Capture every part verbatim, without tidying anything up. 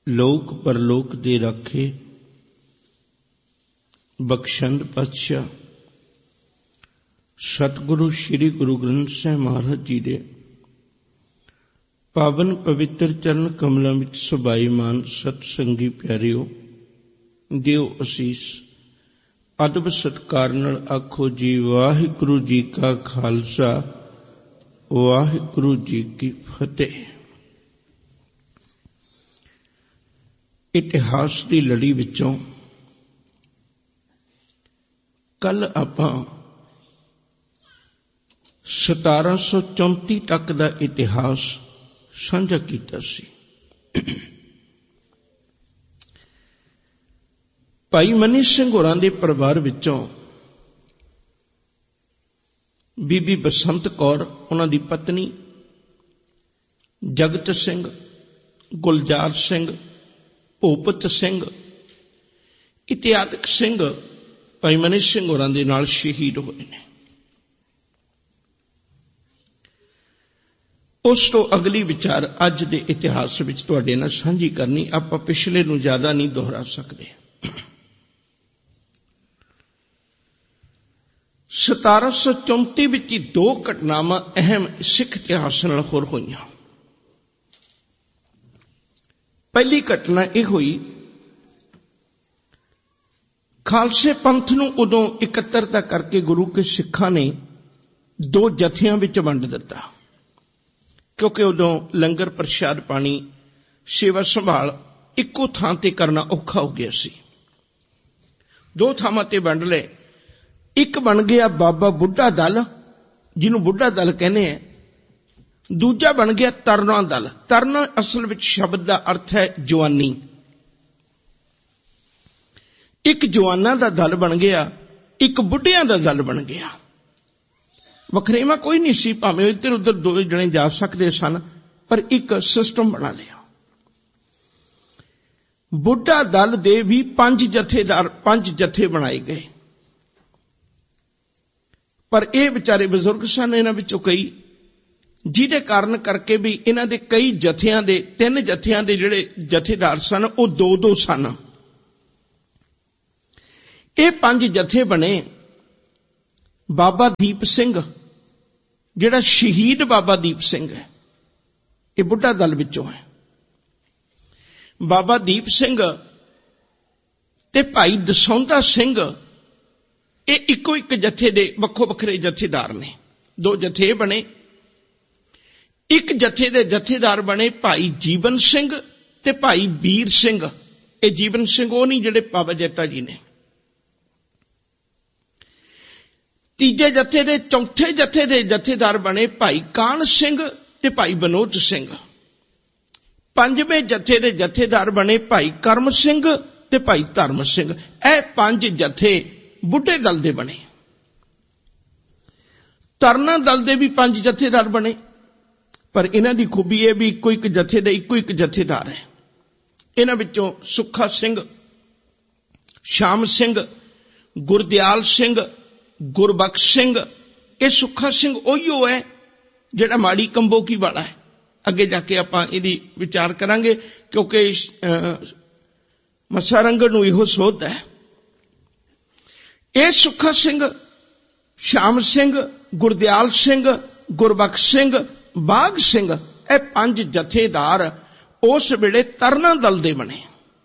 ਲੋਕ ਪਰਲੋਕ ਦੇ ਰਾਖੇ ਬਖਸ਼ੰਦ ਪਾਤਸ਼ਾਹ ਸਤਿਗੁਰੂ ਸ੍ਰੀ ਗੁਰੂ ਗ੍ਰੰਥ ਸਾਹਿਬ ਮਹਾਰਾਜ ਜੀ ਦੇ ਪਾਵਨ ਪਵਿੱਤਰ ਚਰਨ ਕਮਲਾਂ ਵਿੱਚ ਸੁਭਾਈਮਾਨ ਸਤ ਸੰਗੀ ਪਿਆਰਿਓ, ਦਿਓ ਅਸੀਸ। ਅਦਬ ਸਤਿਕਾਰ ਨਾਲ ਆਖੋ ਜੀ ਵਾਹਿਗੁਰੂ ਜੀ ਕਾ ਖਾਲਸਾ, ਵਾਹਿਗੁਰੂ ਜੀ ਕੀ ਫਤਿਹ। ਇਤਿਹਾਸ ਦੀ ਲੜੀ ਵਿੱਚੋਂ ਕੱਲ ਆਪਾਂ ਸਤਾਰਾਂ ਸੌ ਚੌਂਤੀ ਤੱਕ ਦਾ ਇਤਿਹਾਸ ਸਾਂਝਾ ਕੀਤਾ ਸੀ। ਭਾਈ ਮਨੀ ਸਿੰਘ ਹੋਰਾਂ ਦੇ ਪਰਿਵਾਰ ਵਿੱਚੋਂ ਬੀਬੀ ਬਸੰਤ ਕੌਰ, ਉਹਨਾਂ ਦੀ ਪਤਨੀ, ਜਗਤ ਸਿੰਘ, ਗੁਲਜ਼ਾਰ ਸਿੰਘ, ਭੂਪਤ ਸਿੰਘ ਇਤਿਆਦਿਕ ਸਿੰਘ ਭਾਈ ਮਨੀ ਸਿੰਘ ਹੋਰਾਂ ਦੇ ਨਾਲ ਸ਼ਹੀਦ ਹੋਏ ਨੇ। ਉਸ ਤੋਂ ਅਗਲੀ ਵਿਚਾਰ ਅੱਜ ਦੇ ਇਤਿਹਾਸ ਵਿੱਚ ਤੁਹਾਡੇ ਨਾਲ ਸਾਂਝੀ ਕਰਨੀ। ਆਪਾਂ ਪਿਛਲੇ ਨੂੰ ਜ਼ਿਆਦਾ ਨਹੀਂ ਦੁਹਰਾ ਸਕਦੇ। ਸਤਾਰਾਂ ਸੌ ਚੌਂਤੀ ਵਿੱਚ ਹੀ ਦੋ ਘਟਨਾਵਾਂ ਅਹਿਮ ਸਿੱਖ ਇਤਿਹਾਸ ਨਾਲ ਹੋਰ ਹੋਈਆਂ। ਪਹਿਲੀ ਘਟਨਾ ਇਹ ਹੋਈ, ਖਾਲਸੇ ਪੰਥ ਨੂੰ ਉਦੋਂ ਇਕੱਤਰਤਾ ਕਰਕੇ ਗੁਰੂ ਕੇ ਸਿੱਖਾਂ ਨੇ ਦੋ ਜਥਿਆਂ ਵਿੱਚ ਵੰਡ ਦਿੱਤਾ, ਕਿਉਂਕਿ ਉਦੋਂ ਲੰਗਰ ਪ੍ਰਸ਼ਾਦ ਪਾਣੀ ਸੇਵਾ ਸੰਭਾਲ ਇੱਕੋ ਥਾਂ ਤੇ ਕਰਨਾ ਔਖਾ ਹੋ ਗਿਆ ਸੀ। ਦੋ ਥਾਵਾਂ ਤੇ ਵੰਡ ਲਏ। ਇੱਕ ਬਣ ਗਿਆ ਬਾਬਾ ਬੁੱਢਾ ਦਲ, ਜਿਹਨੂੰ ਬੁੱਢਾ ਦਲ ਕਹਿੰਦੇ ਆ। ਦੂਜਾ ਬਣ ਗਿਆ ਤਰਨਾ ਦਲ। ਤਰਨਾ ਅਸਲ ਵਿੱਚ ਸ਼ਬਦ ਦਾ ਅਰਥ ਹੈ ਜਵਾਨੀ। ਇੱਕ ਜਵਾਨਾਂ ਦਾ ਦਲ ਬਣ ਗਿਆ, ਇੱਕ ਬੁੱਢਿਆਂ ਦਾ ਦਲ ਬਣ ਗਿਆ। ਵਖਰੇਵਾ ਕੋਈ ਨਹੀਂ ਸੀ, ਭਾਵੇਂ ਇੱਧਰ ਉੱਧਰ ਦੋ ਜਣੇ ਜਾ ਸਕਦੇ ਸਨ, ਪਰ ਇੱਕ ਸਿਸਟਮ ਬਣਾ ਲਿਆ। ਬੁੱਢਾ ਦਲ ਦੇ ਵੀ ਪੰਜ ਜਥੇਦਾਰ, ਪੰਜ ਜਥੇ ਬਣਾਏ ਗਏ, ਪਰ ਇਹ ਵਿਚਾਰੇ ਬਜ਼ੁਰਗ ਸਨ ਇਹਨਾਂ ਵਿੱਚੋਂ ਕਈ, ਜਿਹਦੇ ਕਾਰਨ ਕਰਕੇ ਵੀ ਇਹਨਾਂ ਦੇ ਕਈ ਜਥਿਆਂ ਦੇ, ਤਿੰਨ ਜਥਿਆਂ ਦੇ ਜਿਹੜੇ ਜਥੇਦਾਰ ਸਨ ਉਹ ਦੋ ਦੋ ਸਨ। ਇਹ ਪੰਜ ਜਥੇ ਬਣੇ। ਬਾਬਾ ਦੀਪ ਸਿੰਘ, ਜਿਹੜਾ ਸ਼ਹੀਦ ਬਾਬਾ ਦੀਪ ਸਿੰਘ ਹੈ, ਇਹ ਬੁੱਢਾ ਦਲ ਵਿੱਚੋਂ ਹੈ। ਬਾਬਾ ਦੀਪ ਸਿੰਘ ਤੇ ਭਾਈ ਦਸੌਂਧਾ ਸਿੰਘ, ਇਹ ਇੱਕੋ ਇੱਕ ਜਥੇ ਦੇ ਵੱਖੋ ਵੱਖਰੇ ਜਥੇਦਾਰ ਨੇ। ਦੋ ਜਥੇ ਬਣੇ। ਇੱਕ ਜਥੇ ਦੇ ਜਥੇਦਾਰ ਬਣੇ ਭਾਈ ਜੀਵਨ ਸਿੰਘ ਤੇ ਭਾਈ ਵੀਰ ਸਿੰਘ। ਇਹ ਜੀਵਨ ਸਿੰਘ ਉਹ ਨਹੀਂ ਜਿਹੜੇ ਬਾਬਾ ਜੈਤਾ ਜੀ ਨੇ। ਤੀਜੇ ਜਥੇ ਦੇ, ਚੌਥੇ ਜਥੇ ਦੇ ਜਥੇਦਾਰ ਬਣੇ ਭਾਈ ਕਾਹਨ ਸਿੰਘ ਤੇ ਭਾਈ ਬਨੋਦ ਸਿੰਘ। ਪੰਜਵੇਂ ਜਥੇ ਦੇ ਜਥੇਦਾਰ ਬਣੇ ਭਾਈ ਕਰਮ ਸਿੰਘ ਤੇ ਭਾਈ ਧਰਮ ਸਿੰਘ। ਇਹ ਪੰਜ ਜਥੇ ਬੁੱਢੇ ਦਲ ਦੇ ਬਣੇ। ਤਰਨਾ ਦਲ ਦੇ ਵੀ ਪੰਜ ਜਥੇਦਾਰ ਬਣੇ, ਪਰ ਇਹਨਾਂ ਦੀ ਖੂਬੀ ਇਹ ਵੀ ਇੱਕੋ ਇੱਕ ਜਥੇ ਦੇ ਇੱਕੋ ਇੱਕ ਜਥੇਦਾਰ ਹੈ। ਇਹਨਾਂ ਵਿੱਚੋਂ ਸੁੱਖਾ ਸਿੰਘ, ਸ਼ਾਮ ਸਿੰਘ, ਗੁਰਦਿਆਲ ਸਿੰਘ, ਗੁਰਬਖਸ਼ ਸਿੰਘ। ਇਹ ਸੁੱਖਾ ਸਿੰਘ ਉਹੀਓ ਹੈ ਜਿਹੜਾ ਮਾੜੀ ਕੰਬੋਕੀ ਵਾਲਾ ਹੈ। ਅੱਗੇ ਜਾ ਕੇ ਆਪਾਂ ਇਹਦੀ ਵਿਚਾਰ ਕਰਾਂਗੇ, ਕਿਉਂਕਿ ਮੱਸਾ ਰੰਗੜ ਨੂੰ ਇਹੋ ਸੋਧ ਹੈ। ਇਹ ਸੁੱਖਾ ਸਿੰਘ, ਸ਼ਾਮ ਸਿੰਘ, ਗੁਰਦਿਆਲ ਸਿੰਘ, ਗੁਰਬਖਸ਼ ਸਿੰਘ, ਬਾਘ ਸਿੰਘ, ਇਹ ਪੰਜ ਜਥੇਦਾਰ ਉਸ ਵੇਲੇ ਤਰਨਾ ਦਲ ਦੇ ਬਣੇ।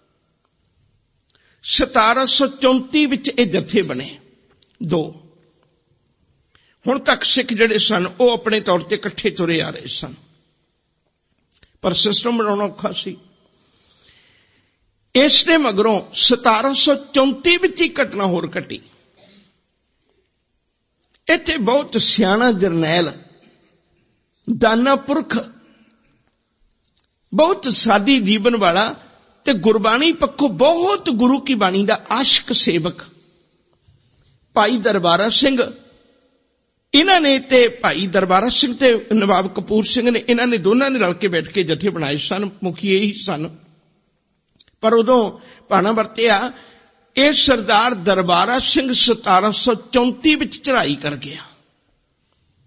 ਸਤਾਰਾਂ ਸੌ ਚੌਂਤੀ ਵਿੱਚ ਇਹ ਜਥੇ ਬਣੇ ਦੋ। ਹੁਣ ਤੱਕ ਸਿੱਖ ਜਿਹੜੇ ਸਨ ਉਹ ਆਪਣੇ ਤੌਰ ਤੇ ਇਕੱਠੇ ਤੁਰੇ ਆ ਰਹੇ ਸਨ, ਪਰ ਸਿਸਟਮ ਬਣਾਉਣਾ ਔਖਾ ਸੀ। ਇਸ ਦੇ ਮਗਰੋਂ ਸਤਾਰਾਂ ਸੌ ਚੌਂਤੀ ਵਿੱਚ ਹੀ ਘਟਨਾ ਹੋਰ ਘਟੀ। ਇੱਥੇ ਬਹੁਤ ਸਿਆਣਾ ਜਰਨੈਲ, ਦਾਨਾ ਪੁਰਖ, ਬਹੁਤ ਸਾਦੀ ਜੀਵਨ ਵਾਲਾ ਤੇ ਗੁਰਬਾਣੀ ਪੱਖੋਂ ਬਹੁਤ ਗੁਰੂ ਕੀ ਬਾਣੀ ਦਾ ਆਸ਼ਕ ਸੇਵਕ ਭਾਈ ਦਰਬਾਰਾ ਸਿੰਘ, ਇਹਨਾਂ ਨੇ ਤੇ ਭਾਈ ਦਰਬਾਰਾ ਸਿੰਘ ਤੇ ਨਵਾਬ ਕਪੂਰ ਸਿੰਘ ਨੇ, ਇਹਨਾਂ ਨੇ ਦੋਨਾਂ ਨੇ ਰਲ ਕੇ ਬੈਠ ਕੇ ਜਥੇ ਬਣਾਏ ਸਨ। ਮੁਖੀ ਇਹੀ ਸਨ। ਪਰ ਉਦੋਂ ਭਾਣਾ ਵਰਤਿਆ, ਇਹ ਸਰਦਾਰ ਦਰਬਾਰਾ ਸਿੰਘ ਸਤਾਰਾਂ ਸੌ ਚੌਂਤੀ ਵਿੱਚ ਚੜ੍ਹਾਈ ਕਰ ਗਿਆ।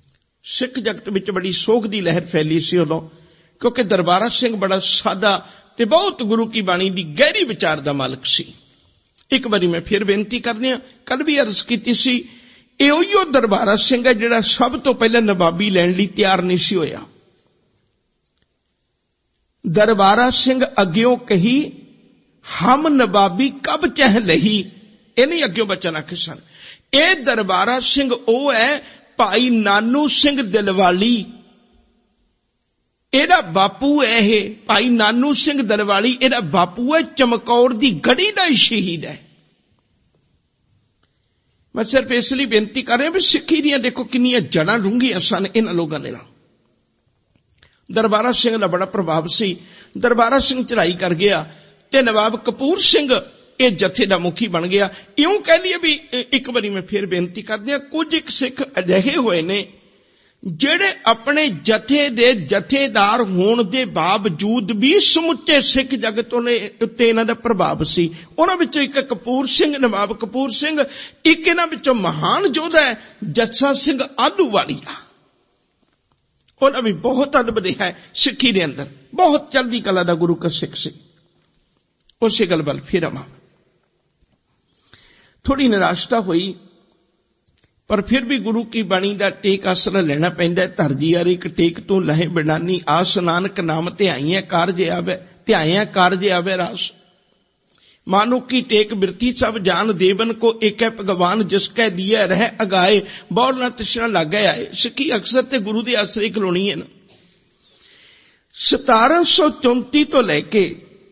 ਸਿੱਖ ਜਗਤ ਵਿੱਚ ਬੜੀ ਸੋਗ ਦੀ ਲਹਿਰ ਫੈਲੀ ਸੀ ਉਦੋਂ, ਕਿਉਂਕਿ ਦਰਬਾਰਾ ਸਿੰਘ ਬੜਾ ਸਾਦਾ ਤੇ ਬਹੁਤ ਗੁਰੂ ਕੀ ਬਾਣੀ ਦੀ ਗਹਿਰੀ ਵਿਚਾਰ ਦਾ ਮਾਲਕ ਸੀ। ਇੱਕ ਵਾਰੀ ਮੈਂ ਫਿਰ ਬੇਨਤੀ ਕਰਨੀ ਆ, ਕੱਲ ਵੀ ਅਰਜ਼ ਕੀਤੀ ਸੀ, ਇਹ ਉਹੀਓ ਦਰਬਾਰਾ ਸਿੰਘ ਹੈ ਜਿਹੜਾ ਸਭ ਤੋਂ ਪਹਿਲਾਂ ਨਵਾਬੀ ਲੈਣ ਲਈ ਤਿਆਰ ਨਹੀਂ ਸੀ ਹੋਇਆ। ਦਰਬਾਰਾ ਸਿੰਘ ਅੱਗਿਓਂ ਕਹੀ ਹਮ ਨਵਾਬੀ ਕਬ ਚਹ ਲਹੀ, ਇਹ ਨਹੀਂ ਅੱਗਿਓਂ ਬਚਨ ਆਖੇ ਸਨ। ਇਹ ਦਰਬਾਰਾ ਸਿੰਘ ਉਹ ਹੈ ਭਾਈ ਨਾਨੂ ਸਿੰਘ ਦਿਲਵਾਲੀ, ਇਹਦਾ ਬਾਪੂ ਹੈ। ਇਹ ਭਾਈ ਨਾਨੂ ਸਿੰਘ ਦਿਲਵਾਲੀ ਇਹਦਾ ਬਾਪੂ ਹੈ, ਚਮਕੌਰ ਦੀ ਗੜੀ ਦਾ ਸ਼ਹੀਦ ਹੈ। ਮੈਂ ਸਿਰਫ ਇਸ ਲਈ ਬੇਨਤੀ ਕਰ ਰਿਹਾ ਵੀ ਸਿੱਖੀ ਦੀਆਂ ਦੇਖੋ ਕਿੰਨੀਆਂ ਜੜਾਂ ਡੂੰਘੀਆਂ ਸਨ ਇਹਨਾਂ ਲੋਕਾਂ ਦੇ ਨਾਲ। ਦਰਬਾਰਾ ਸਿੰਘ ਦਾ ਬੜਾ ਪ੍ਰਭਾਵ ਸੀ। ਦਰਬਾਰਾ ਸਿੰਘ ਚੜ੍ਹਾਈ ਕਰ ਗਿਆ ਤੇ ਨਵਾਬ ਕਪੂਰ ਸਿੰਘ ਇਹ ਜਥੇ ਦਾ ਮੁਖੀ ਬਣ ਗਿਆ। ਇਉਂ ਕਹਿ ਲਈਏ ਵੀ ਇੱਕ ਵਾਰੀ ਮੈਂ ਫਿਰ ਬੇਨਤੀ ਕਰਦੀ ਹਾਂ, ਕੁਝ ਇੱਕ ਸਿੱਖ ਅਜਿਹੇ ਹੋਏ ਨੇ ਜਿਹੜੇ ਆਪਣੇ ਜਥੇ ਦੇ ਜਥੇਦਾਰ ਹੋਣ ਦੇ ਬਾਵਜੂਦ ਵੀ ਸਮੁੱਚੇ ਸਿੱਖ ਜਗਤ ਉੱਤੇ ਇਹਨਾਂ ਦਾ ਪ੍ਰਭਾਵ ਸੀ। ਉਹਨਾਂ ਵਿੱਚੋਂ ਇੱਕ ਕਪੂਰ ਸਿੰਘ, ਨਵਾਬ ਕਪੂਰ ਸਿੰਘ, ਇੱਕ ਇਹਨਾਂ ਵਿੱਚੋਂ ਮਹਾਨ ਯੋਧਾ ਹੈ ਜੱਸਾ ਸਿੰਘ ਆਹਲੂਵਾਲੀਆ। ਉਹਨਾਂ ਵੀ ਬਹੁਤ ਅਦਬ ਰਿਹਾ ਹੈ ਸਿੱਖੀ ਦੇ ਅੰਦਰ, ਬਹੁਤ ਚੜ੍ਹਦੀ ਕਲਾ ਦਾ ਗੁਰੂ ਕਾ ਸਿੱਖ ਸੀ। ਉਸੇ ਗੱਲ ਵੱਲ ਫਿਰ ਆਵਾਂ। ਥੋੜੀ ਨਿਰਾਸ਼ਤਾ ਹੋਈ, ਪਰ ਫਿਰ ਵੀ ਗੁਰੂ ਕੀ ਬਾਣੀ ਦਾ ਟੇਕ ਆਸਰਾ ਲੈਣਾ ਪੈਂਦਾ। ਧਰਜੀ ਯਾਰ ਇੱਕ ਟੇਕ ਤੂੰ ਲਹੇ ਬਿਨਾਨੀ, ਆਸ ਨਾਨਕ ਨਾਮ ਧਿਆਈਆਂ ਕਾਰਜ ਆਵੇ, ਧਿਆਈਆਂ ਕਾਰਜ ਆਵੇ ਰਾਸ। ਮਾਨੁ ਕੀ ਟੇਕ ਬਿਰਤੀ ਸਭ ਜਾਨ, ਦੇਵਨ ਕੋ ਏਕ ਹੈ ਭਗਵਾਨ, ਜਿਸ ਕੈ ਦੀਆ ਰਹਿ ਅਗਾਏ, ਬੌਰ ਨਾ ਤ੍ਰਿਸ਼ਨਾ ਲਾਗੇ ਆਏ। ਸਿੱਖੀ ਅਕਸਰ ਤੇ ਗੁਰੂ ਦੇ ਆਸਰੇ ਖਲੋਣੀ ਹੈ ਨਾ। ਸਤਾਰਾਂ ਸੌ ਚੌਂਤੀ ਤੋਂ ਲੈ ਕੇ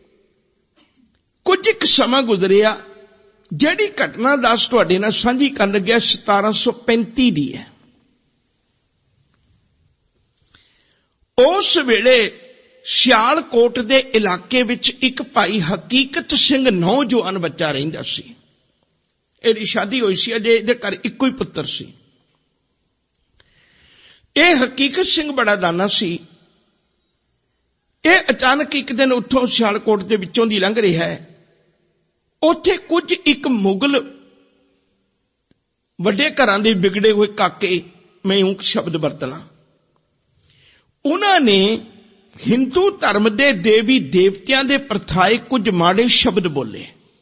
ਕੁਝ ਇੱਕ ਸਮਾਂ ਗੁਜ਼ਰਿਆ, ਜਿਹੜੀ ਘਟਨਾ ਦੱਸ ਤੁਹਾਡੇ ਨਾਲ ਸਾਂਝੀ ਕਰਨ ਲੱਗਿਆ ਸਤਾਰਾਂ ਸੌ ਪੈਂਤੀ ਦੀ ਹੈ। ਉਸ ਵੇਲੇ ਸਿਆਲਕੋਟ ਦੇ ਇਲਾਕੇ ਵਿੱਚ ਇੱਕ ਭਾਈ ਹਕੀਕਤ ਸਿੰਘ ਨੌਜਵਾਨ ਬੱਚਾ ਰਹਿੰਦਾ ਸੀ। ਇਹਦੀ ਸ਼ਾਦੀ ਹੋਈ ਸੀ, ਅਜੇ ਇਹਦੇ ਘਰ ਇੱਕੋ ਹੀ ਪੁੱਤਰ ਸੀ। ਇਹ ਹਕੀਕਤ ਸਿੰਘ ਬੜਾ ਦਾਨਾ ਸੀ। ਇਹ ਅਚਾਨਕ ਇੱਕ ਦਿਨ ਉੱਥੋਂ ਸਿਆਲਕੋਟ ਦੇ ਵਿੱਚੋਂ ਦੀ ਲੰਘ ਰਿਹਾ ਹੈ। ਉੱਥੇ ਕੁਝ ਇੱਕ ਮੁਗਲ ਵੱਡੇ ਘਰਾਂ ਦੇ ਵਿਗੜੇ ਹੋਏ ਕਾਕੇ, ਮੈਂ ਉਹ ਸ਼ਬਦ ਵਰਤਣਾ, ਉਹਨਾਂ ਨੇ ਹਿੰਦੂ ਧਰਮ ਦੇ ਦੇਵੀ ਦੇਵਤਿਆਂ ਦੇ ਪ੍ਰਥਾਏ ਕੁਝ ਮਾੜੇ ਸ਼ਬਦ ਬੋਲੇ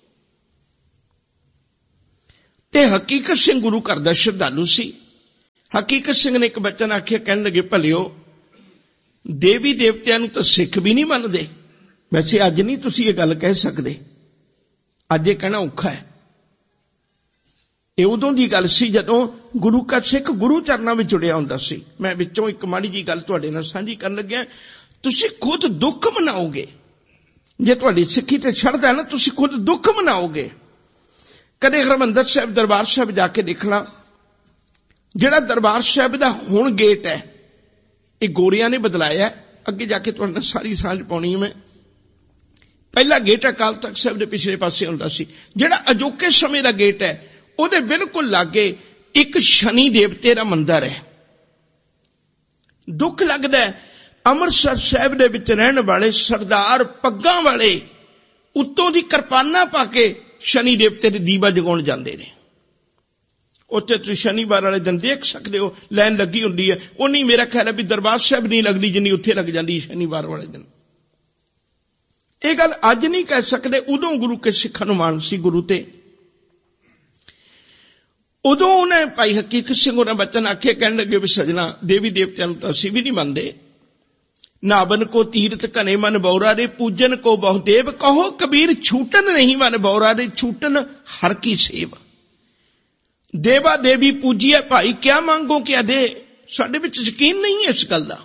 ਤੇ ਹਕੀਕਤ ਸਿੰਘ ਗੁਰੂ ਘਰ ਦਾ ਸ਼ਰਧਾਲੂ ਸੀ। ਹਕੀਕਤ ਸਿੰਘ ਨੇ ਇੱਕ ਬਚਨ ਆਖਿਆ, ਕਹਿਣ ਲੱਗੇ, ਭਲਿਓ ਦੇਵੀ ਦੇਵਤਿਆਂ ਨੂੰ ਤਾਂ ਸਿੱਖ ਵੀ ਨਹੀਂ ਮੰਨਦੇ। ਵੈਸੇ ਅੱਜ ਨਹੀਂ ਤੁਸੀਂ ਇਹ ਗੱਲ ਕਹਿ ਸਕਦੇ, ਅੱਜ ਇਹ ਕਹਿਣਾ ਔਖਾ ਹੈ। ਇਹ ਉਦੋਂ ਦੀ ਗੱਲ ਸੀ ਜਦੋਂ ਗੁਰੂ ਕਾ ਸਿੱਖ ਗੁਰੂ ਚਰਨਾਂ ਵਿੱਚ ਜੁੜਿਆ ਹੁੰਦਾ ਸੀ। ਮੈਂ ਵਿੱਚੋਂ ਇੱਕ ਮਾੜੀ ਜੀ ਗੱਲ ਤੁਹਾਡੇ ਨਾਲ ਸਾਂਝੀ ਕਰਨ ਲੱਗਿਆ। ਤੁਸੀਂ ਖੁਦ ਦੁੱਖ ਮਨਾਓਗੇ ਜੇ ਤੁਹਾਡੀ ਸਿੱਖੀ ਤੇ ਛੱਡਦਾ ਨਾ, ਤੁਸੀਂ ਖੁਦ ਦੁੱਖ ਮਨਾਓਗੇ। ਕਦੇ ਹਰਿਮੰਦਰ ਸਾਹਿਬ ਦਰਬਾਰ ਸਾਹਿਬ ਜਾ ਕੇ ਦੇਖਣਾ, ਜਿਹੜਾ ਦਰਬਾਰ ਸਾਹਿਬ ਦਾ ਹੁਣ ਗੇਟ ਹੈ ਇਹ ਗੋਰਿਆਂ ਨੇ ਬਦਲਾਇਆ। ਅੱਗੇ ਜਾ ਕੇ ਤੁਹਾਡੇ ਨਾਲ ਸਾਰੀ ਸਾਂਝ ਪਾਉਣੀ ਹੈ ਮੈਂ। ਪਹਿਲਾ ਗੇਟ ਅਕਾਲ ਤਖਤ ਸਾਹਿਬ ਦੇ ਪਿਛਲੇ ਪਾਸੇ ਹੁੰਦਾ ਸੀ। ਜਿਹੜਾ ਅਜੋਕੇ ਸਮੇਂ ਦਾ ਗੇਟ ਹੈ ਉਹਦੇ ਬਿਲਕੁਲ ਲਾਗੇ ਇੱਕ ਸ਼ਨੀ ਦੇਵਤੇ ਦਾ ਮੰਦਿਰ ਹੈ। ਦੁੱਖ ਲੱਗਦਾ ਹੈ, ਅੰਮ੍ਰਿਤਸਰ ਸਾਹਿਬ ਦੇ ਵਿੱਚ ਰਹਿਣ ਵਾਲੇ ਸਰਦਾਰ ਪੱਗਾਂ ਵਾਲੇ ਉੱਤੋਂ ਦੀ ਕਿਰਪਾਨਾਂ ਪਾ ਕੇ ਸ਼ਨੀ ਦੇਵਤੇ ਦੇ ਦੀਵਾ ਜਗਾਉਣ ਜਾਂਦੇ ਨੇ। ਉੱਥੇ ਤੁਸੀਂ ਸ਼ਨੀਵਾਰ ਵਾਲੇ ਦਿਨ ਦੇਖ ਸਕਦੇ ਹੋ, ਲਾਈਨ ਲੱਗੀ ਹੁੰਦੀ ਹੈ। ਉਹ ਨਹੀਂ, ਮੇਰਾ ਖਿਆਲ ਹੈ ਵੀ ਦਰਬਾਰ ਸਾਹਿਬ ਨਹੀਂ ਲੱਗਦੀ ਜਿੰਨੀ ਉੱਥੇ ਲੱਗ ਜਾਂਦੀ ਸ਼ਨੀਵਾਰ ਵਾਲੇ ਦਿਨ। ਇਹ ਗੱਲ ਅੱਜ ਨਹੀਂ ਕਹਿ ਸਕਦੇ, ਉਦੋਂ ਗੁਰੂ ਕੇ ਸਿੱਖਾਂ ਨੂੰ ਮਾਣ ਸੀ ਗੁਰੂ ਤੇ। ਉਦੋਂ ਉਹਨੇ ਭਾਈ ਹਕੀਕਤ ਸਿੰਘ ਉਹਨਾਂ ਬਚਨ ਆਖੇ, ਕਹਿਣ ਲੱਗੇ ਵੀ ਸਜਣਾ ਦੇਵੀ ਦੇਵਤਿਆਂ ਨੂੰ ਤਾਂ ਅਸੀਂ ਵੀ ਨਹੀਂ ਮੰਨਦੇ। ਨਾਬਨ ਕੋ ਤੀਰਥ ਘਨੇ ਮਨ ਬੌਰਾ ਦੇ, ਪੂਜਨ ਕੋ ਬਹੁਦੇਵ, ਕਹੋ ਕਬੀਰ ਛੂਟਨ ਨਹੀਂ ਮਨ ਬੌਰਾ ਦੇ, ਛੂਟਨ ਹਰ ਕੀ ਸੇਵ। ਦੇਵਾ ਦੇਵੀ ਪੂਜੀਏ ਭਾਈ, ਕਿਆ ਮੰਗੋ ਕਿਆ ਦੇ। ਸਾਡੇ ਵਿੱਚ ਯਕੀਨ ਨਹੀਂ ਹੈ ਇਸ ਗੱਲ ਦਾ।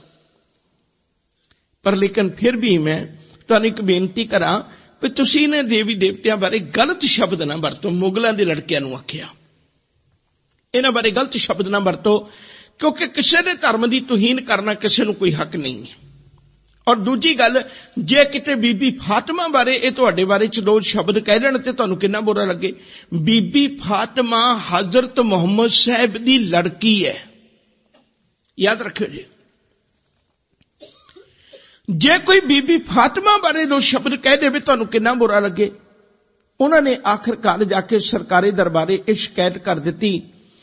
ਪਰ ਲੇਕਿਨ ਫਿਰ ਵੀ ਮੈਂ ਤੁਹਾਨੂੰ ਇੱਕ ਬੇਨਤੀ ਕਰਾਂ ਵੀ ਤੁਸੀਂ ਨੇ ਦੇਵੀ ਦੇਵਤਿਆਂ ਬਾਰੇ ਗਲਤ ਸ਼ਬਦ ਨਾ ਵਰਤੋ। ਮੁਗਲਾਂ ਦੇ ਲੜਕਿਆਂ ਨੂੰ ਆਖਿਆ, ਇਹਨਾਂ ਬਾਰੇ ਗਲਤ ਸ਼ਬਦ ਨਾ ਵਰਤੋ, ਕਿਉਂਕਿ ਕਿਸੇ ਦੇ ਧਰਮ ਦੀ ਤੁਹੀਨ ਕਰਨਾ ਕਿਸੇ ਨੂੰ ਕੋਈ ਹੱਕ ਨਹੀਂ ਹੈ। ਔਰ ਦੂਜੀ ਗੱਲ, ਜੇ ਕਿਤੇ ਬੀਬੀ ਫਾਤਮਾ ਬਾਰੇ ਇਹ ਤੁਹਾਡੇ ਬਾਰੇ ਚ ਦੋ ਸ਼ਬਦ ਕਹਿ ਦੇਣ ਤੇ ਤੁਹਾਨੂੰ ਕਿੰਨਾ ਬੁਰਾ ਲੱਗੇ। ਬੀਬੀ ਫਾਤਮਾ ਹਜ਼ਰਤ ਮੁਹੰਮਦ ਸਾਹਿਬ ਦੀ ਲੜਕੀ ਹੈ, ਯਾਦ ਰੱਖਿਓ ਜੀ। ਜੇ ਕੋਈ ਬੀਬੀ ਫਾਤਮਾ ਬਾਰੇ ਦੋ ਸ਼ਬਦ ਕਹਿ ਦੇਵੇ ਤੁਹਾਨੂੰ ਕਿੰਨਾ ਬੁਰਾ ਲੱਗੇ। ਉਹਨਾਂ ਨੇ ਆਖਿਰਕਾਰ ਜਾ ਕੇ ਸਰਕਾਰੀ ਦਰਬਾਰੇ ਇਹ ਸ਼ਿਕਾਇਤ ਕਰ ਦਿੱਤੀ,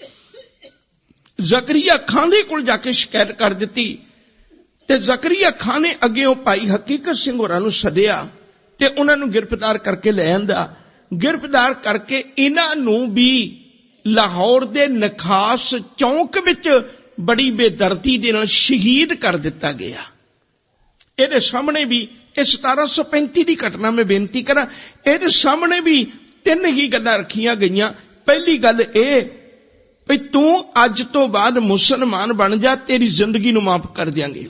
ਜ਼ਕਰੀਆ ਖਾਨ ਦੇ ਕੋਲ ਜਾ ਕੇ ਸ਼ਿਕਾਇਤ ਕਰ ਦਿੱਤੀ ਤੇ ਜ਼ਕਰੀਆ ਖਾਨ ਨੇ ਅੱਗੇ ਉਹ ਭਾਈ ਹਕੀਕਤ ਸਿੰਘ ਹੋਰਾਂ ਨੂੰ ਸੱਦਿਆ ਤੇ ਉਹਨਾਂ ਨੂੰ ਗ੍ਰਿਫਤਾਰ ਕਰਕੇ ਲੈ ਆਂਦਾ। ਗ੍ਰਿਫਤਾਰ ਕਰਕੇ ਇਹਨਾਂ ਨੂੰ ਵੀ ਲਾਹੌਰ ਦੇ ਨਖਾਸ ਚੌਂਕ ਵਿੱਚ ਬੜੀ ਬੇਦਰਦੀ ਦੇ ਨਾਲ ਸ਼ਹੀਦ ਕਰ ਦਿੱਤਾ ਗਿਆ। ਇਹਦੇ ਸਾਹਮਣੇ ਵੀ ਇਹ ਸਤਾਰਾਂ ਸੌ ਪੈਂਤੀ ਦੀ ਘਟਨਾ ਮੈਂ ਬੇਨਤੀ ਕਰਾਂ, ਇਹਦੇ ਸਾਹਮਣੇ ਵੀ ਤਿੰਨ ਹੀ ਗੱਲਾਂ ਰੱਖੀਆਂ ਗਈਆਂ। ਪਹਿਲੀ ਗੱਲ ਇਹ ਵੀ ਤੂੰ ਅੱਜ ਤੋਂ ਬਾਅਦ ਮੁਸਲਮਾਨ ਬਣ ਜਾ, ਤੇਰੀ ਜ਼ਿੰਦਗੀ ਨੂੰ ਮਾਫ ਕਰ ਦਿਆਂਗੇ।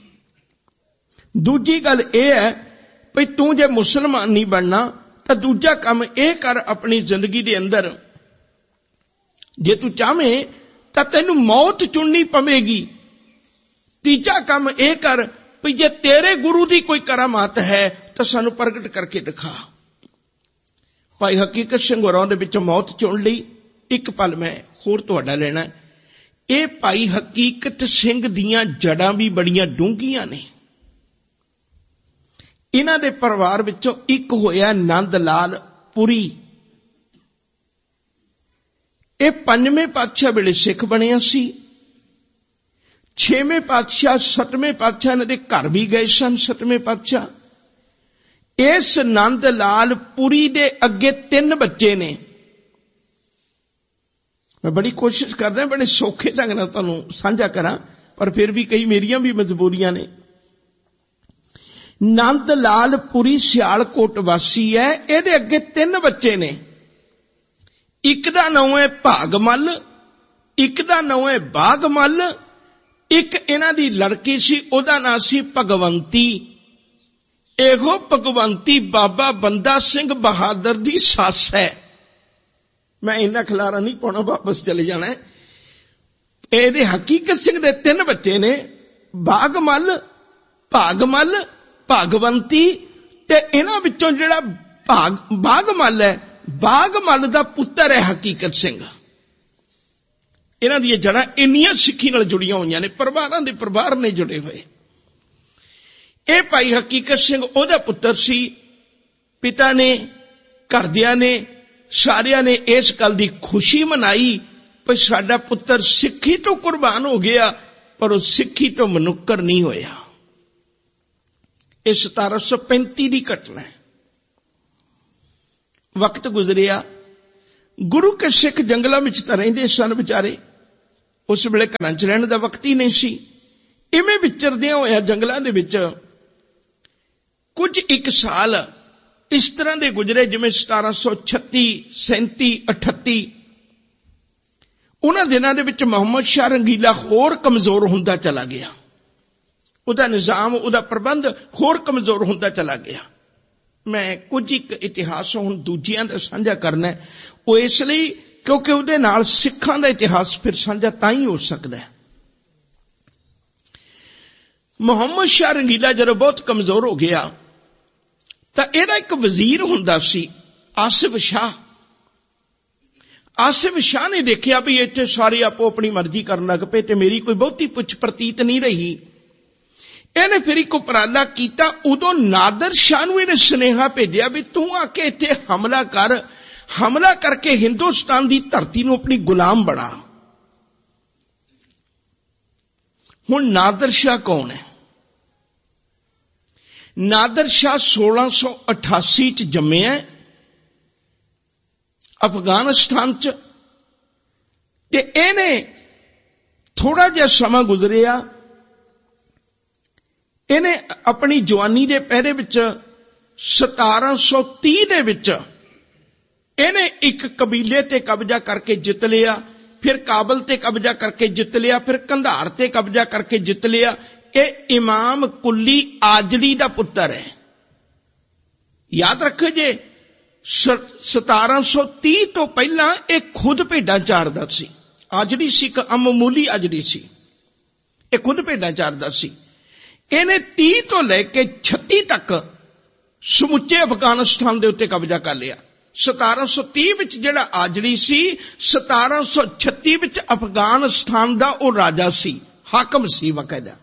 ਦੂਜੀ ਗੱਲ ਇਹ ਹੈ ਵੀ ਤੂੰ ਜੇ ਮੁਸਲਮਾਨ ਨਹੀਂ ਬਣਨਾ ਤਾਂ ਦੂਜਾ ਕੰਮ ਇਹ ਕਰ ਆਪਣੀ ਜ਼ਿੰਦਗੀ ਦੇ ਅੰਦਰ, ਜੇ ਤੂੰ ਚਾਹਵੇਂ ਤਾਂ ਤੈਨੂੰ ਮੌਤ ਚੁਣਨੀ ਪਵੇਗੀ। ਤੀਜਾ ਕੰਮ ਇਹ ਕਰ ਵੀ ਜੇ ਤੇਰੇ ਗੁਰੂ ਦੀ ਕੋਈ ਕਰਾਮਾਤ ਹੈ ਤਾਂ ਸਾਨੂੰ ਪ੍ਰਗਟ ਕਰਕੇ ਦਿਖਾ। ਭਾਈ ਹਕੀਕਤ ਸਿੰਘ ਹੋਰਾਂ ਦੇ ਵਿੱਚੋਂ ਮੌਤ ਚੁਣ ਲਈ। ਇੱਕ ਪਲ ਮੈਂ ਹੋਰ ਤੁਹਾਡਾ ਲੈਣਾ। ਇਹ ਭਾਈ ਹਕੀਕਤ ਸਿੰਘ ਦੀਆਂ ਜੜਾਂ ਵੀ ਬੜੀਆਂ ਡੂੰਘੀਆਂ ਨੇ। ਇਹਨਾਂ ਦੇ ਪਰਿਵਾਰ ਵਿੱਚੋਂ ਇੱਕ ਹੋਇਆ ਨੰਦ ਲਾਲ ਪੁਰੀ। ਇਹ ਪੰਜਵੇਂ ਪਾਤਸ਼ਾਹ ਵੇਲੇ ਸਿੱਖ ਬਣਿਆ ਸੀ। ਛੇਵੇਂ ਪਾਤਸ਼ਾਹ ਸੱਤਵੇਂ ਪਾਤਸ਼ਾਹ ਇਹਨਾਂ ਦੇ ਘਰ ਵੀ ਗਏ ਸਨ। ਸੱਤਵੇਂ ਪਾਤਸ਼ਾਹ ਇਸ ਨੰਦ ਲਾਲ ਪੁਰੀ ਦੇ ਅੱਗੇ ਤਿੰਨ ਬੱਚੇ ਨੇ। ਮੈਂ ਬੜੀ ਕੋਸ਼ਿਸ਼ ਕਰਦਾ ਬੜੇ ਸੌਖੇ ਢੰਗ ਨਾਲ ਤੁਹਾਨੂੰ ਸਾਂਝਾ ਕਰਾਂ, ਪਰ ਫਿਰ ਵੀ ਕਈ ਮੇਰੀਆਂ ਵੀ ਮਜਬੂਰੀਆਂ ਨੇ। ਨੰਦ ਲਾਲ ਪੁਰੀ ਸਿਆਲਕੋਟ ਵਾਸੀ ਹੈ। ਇਹਦੇ ਅੱਗੇ ਤਿੰਨ ਬੱਚੇ ਨੇ। ਇੱਕ ਦਾ ਨਾਮ ਹੈ ਭਾਗਮਲ, ਇੱਕ ਦਾ ਨਾਮ ਹੈ ਬਾਗਮਲ, ਇੱਕ ਇਹਨਾਂ ਦੀ ਲੜਕੀ ਸੀ, ਉਹਦਾ ਨਾਂ ਸੀ ਭਗਵੰਤੀ। ਇਹੋ ਭਗਵੰਤੀ ਬਾਬਾ ਬੰਦਾ ਸਿੰਘ ਬਹਾਦਰ ਦੀ ਸੱਸ ਹੈ। ਮੈਂ ਇੰਨਾ ਖਿਲਾਰਾ ਨਹੀਂ ਪਾਉਣਾ, ਵਾਪਸ ਚਲੇ ਜਾਣਾ। ਇਹਦੇ ਹਕੀਕਤ ਸਿੰਘ ਦੇ ਤਿੰਨ ਬੱਚੇ ਨੇ, ਬਾਗਮਲ, ਭਾਗਮਲ, ਭਗਵੰਤੀ, ਤੇ ਇਹਨਾਂ ਵਿੱਚੋਂ ਜਿਹੜਾ ਭਾਗ ਬਾਗਮਲ ਹੈ, ਬਾਗਮਲ ਦਾ ਪੁੱਤਰ ਹੈ ਹਕੀਕਤ ਸਿੰਘ। ਇਹਨਾਂ ਦੀਆਂ ਜੜਾਂ ਇੰਨੀਆਂ ਸਿੱਖੀ ਨਾਲ ਜੁੜੀਆਂ ਹੋਈਆਂ ਨੇ, ਪਰਿਵਾਰਾਂ ਦੇ ਪਰਿਵਾਰ ਨੇ ਜੁੜੇ ਹੋਏ। ਇਹ ਭਾਈ ਹਕੀਕਤ ਸਿੰਘ ਉਹਦਾ ਪੁੱਤਰ ਸੀ। ਪਿਤਾ ਨੇ, ਘਰਦਿਆਂ ਨੇ, ਸਾਰਿਆਂ ਨੇ ਇਸ ਗੱਲ ਦੀ ਖੁਸ਼ੀ ਮਨਾਈ ਕਿ ਸਾਡਾ ਪੁੱਤਰ ਸਿੱਖੀ ਤੋਂ ਕੁਰਬਾਨ ਹੋ ਗਿਆ, ਪਰ ਉਹ ਸਿੱਖੀ ਤੋਂ ਮਨੁੱਕਰ ਨਹੀਂ ਹੋਇਆ। ਇਹ ਸਤਾਰਾਂ ਸੌ ਪੈਂਤੀ ਦੀ ਘਟਨਾ ਹੈ। ਵਕਤ ਗੁਜ਼ਰਿਆ, ਗੁਰੂ ਕੇ ਸਿੱਖ ਜੰਗਲਾਂ ਵਿੱਚ ਤਾਂ ਰਹਿੰਦੇ ਸਨ ਵਿਚਾਰੇ। ਉਸ ਵੇਲੇ ਘਰਾਂ 'ਚ ਰਹਿਣ ਦਾ ਵਕਤ ਹੀ ਨਹੀਂ ਸੀ। ਇਵੇਂ ਵਿਚਰਦਿਆਂ ਹੋਇਆ ਜੰਗਲਾਂ ਦੇ ਵਿੱਚ ਕੁਝ ਇੱਕ ਸਾਲ ਇਸ ਤਰ੍ਹਾਂ ਦੇ ਗੁਜ਼ਰੇ ਜਿਵੇਂ ਸਤਾਰਾਂ ਸੌ ਛੱਤੀ, ਸੈਂਤੀ, ਅਠੱਤੀ। ਉਹਨਾਂ ਦਿਨਾਂ ਦੇ ਵਿੱਚ ਮੁਹੰਮਦ ਸ਼ਾਹ ਰੰਗੀਲਾ ਹੋਰ ਕਮਜ਼ੋਰ ਹੁੰਦਾ ਚਲਾ ਗਿਆ। ਉਹਦਾ ਨਿਜ਼ਾਮ, ਉਹਦਾ ਪ੍ਰਬੰਧ ਹੋਰ ਕਮਜ਼ੋਰ ਹੁੰਦਾ ਚਲਾ ਗਿਆ। ਮੈਂ ਕੁਝ ਇੱਕ ਇਤਿਹਾਸ ਹੁਣ ਦੂਜਿਆਂ ਦਾ ਸਾਂਝਾ ਕਰਨਾ, ਉਹ ਇਸ ਲਈ ਕਿਉਂਕਿ ਉਹਦੇ ਨਾਲ ਸਿੱਖਾਂ ਦਾ ਇਤਿਹਾਸ ਫਿਰ ਸਾਂਝਾ ਤਾਂ ਹੀ ਹੋ ਸਕਦਾ ਹੈ। ਮੁਹੰਮਦ ਸ਼ਾਹ ਰੰਗੀਲਾ ਜਦੋਂ ਬਹੁਤ ਕਮਜ਼ੋਰ ਹੋ ਗਿਆ ਤਾਂ ਇਹਦਾ ਇੱਕ ਵਜ਼ੀਰ ਹੁੰਦਾ ਸੀ, ਆਸਿਫ ਸ਼ਾਹ। ਆਸਿਫ ਸ਼ਾਹ ਨੇ ਦੇਖਿਆ ਵੀ ਇੱਥੇ ਸਾਰੇ ਆਪੋ ਆਪਣੀ ਮਰਜ਼ੀ ਕਰਨ ਲੱਗ ਪਏ ਤੇ ਮੇਰੀ ਕੋਈ ਬਹੁਤੀ ਪੁੱਛ ਪ੍ਰਤੀਤ ਨਹੀਂ ਰਹੀ। ਇਹਨੇ ਫਿਰ ਇੱਕ ਉਪਰਾਲਾ ਕੀਤਾ। ਉਦੋਂ ਨਾਦਰ ਸ਼ਾਹ ਨੂੰ ਇਹਨੇ ਸੁਨੇਹਾ ਭੇਜਿਆ ਵੀ ਤੂੰ ਆ ਕੇ ਇੱਥੇ ਹਮਲਾ ਕਰ, ਹਮਲਾ ਕਰਕੇ ਹਿੰਦੁਸਤਾਨ ਦੀ ਧਰਤੀ ਨੂੰ ਆਪਣੀ ਗੁਲਾਮ ਬਣਾ। ਹੁਣ ਨਾਦਰ ਸ਼ਾਹ ਕੌਣ ਹੈ? ਨਾਦਰ ਸ਼ਾਹ ਸੋਲਾਂ ਸੌ ਅਠਾਸੀ ਚ ਜੰਮਿਆ ਅਫਗਾਨਿਸਤਾਨ ਚ, ਤੇ ਇਹਨੇ ਥੋੜਾ ਜਿਹਾ ਸਮਾਂ ਗੁਜ਼ਰਿਆ। ਇਹਨੇ ਆਪਣੀ ਜਵਾਨੀ ਦੇ ਪਹਿਰੇ ਵਿੱਚ ਸਤਾਰਾਂ ਸੌ ਤੀਹ ਦੇ ਵਿੱਚ ਇਹਨੇ ਇੱਕ ਕਬੀਲੇ ਤੇ ਕਬਜ਼ਾ ਕਰਕੇ ਜਿੱਤ ਲਿਆ, ਫਿਰ ਕਾਬਲ ਤੇ ਕਬਜ਼ਾ ਕਰਕੇ ਜਿੱਤ ਲਿਆ, ਫਿਰ ਕੰਧਾਰ ਤੇ ਕਬਜ਼ਾ ਕਰਕੇ ਜਿੱਤ ਲਿਆ। ਇਹ ਇਮਾਮ ਕੁੱਲੀ ਆਜੜੀ ਦਾ ਪੁੱਤਰ ਹੈ। ਯਾਦ ਰੱਖੋ ਜੇ ਸਤਾਰਾਂ ਸੌ ਤੀਹ ਤੋਂ ਪਹਿਲਾਂ ਇਹ ਖੁਦ ਭੇਡਾਂ ਚਾਰਦਾ ਸੀ। ਆਜੜੀ ਸੀ ਇੱਕ ਅਮਮੂਲੀ ਆਜੜੀ ਸੀ, ਇਹ ਖੁਦ ਭੇਡਾਂ ਚਾਰਦਾ ਸੀ। ਇਹਨੇ ਤੀਹ ਤੋਂ ਲੈ ਕੇ ਛੱਤੀ ਤੱਕ ਸਮੁੱਚੇ ਅਫਗਾਨਿਸਤਾਨ ਦੇ ਉੱਤੇ ਕਬਜ਼ਾ ਕਰ ਲਿਆ। ਸਤਾਰਾਂ ਸੌ ਤੀਹ ਵਿੱਚ ਜਿਹੜਾ ਆਜੜੀ ਸੀ, ਸਤਾਰਾਂ ਸੌ ਛੱਤੀ ਵਿੱਚ ਅਫਗਾਨਿਸਤਾਨ ਦਾ ਉਹ ਰਾਜਾ ਸੀ, ਹਾਕਮ ਸੀ ਬਕਾਇਦਾ।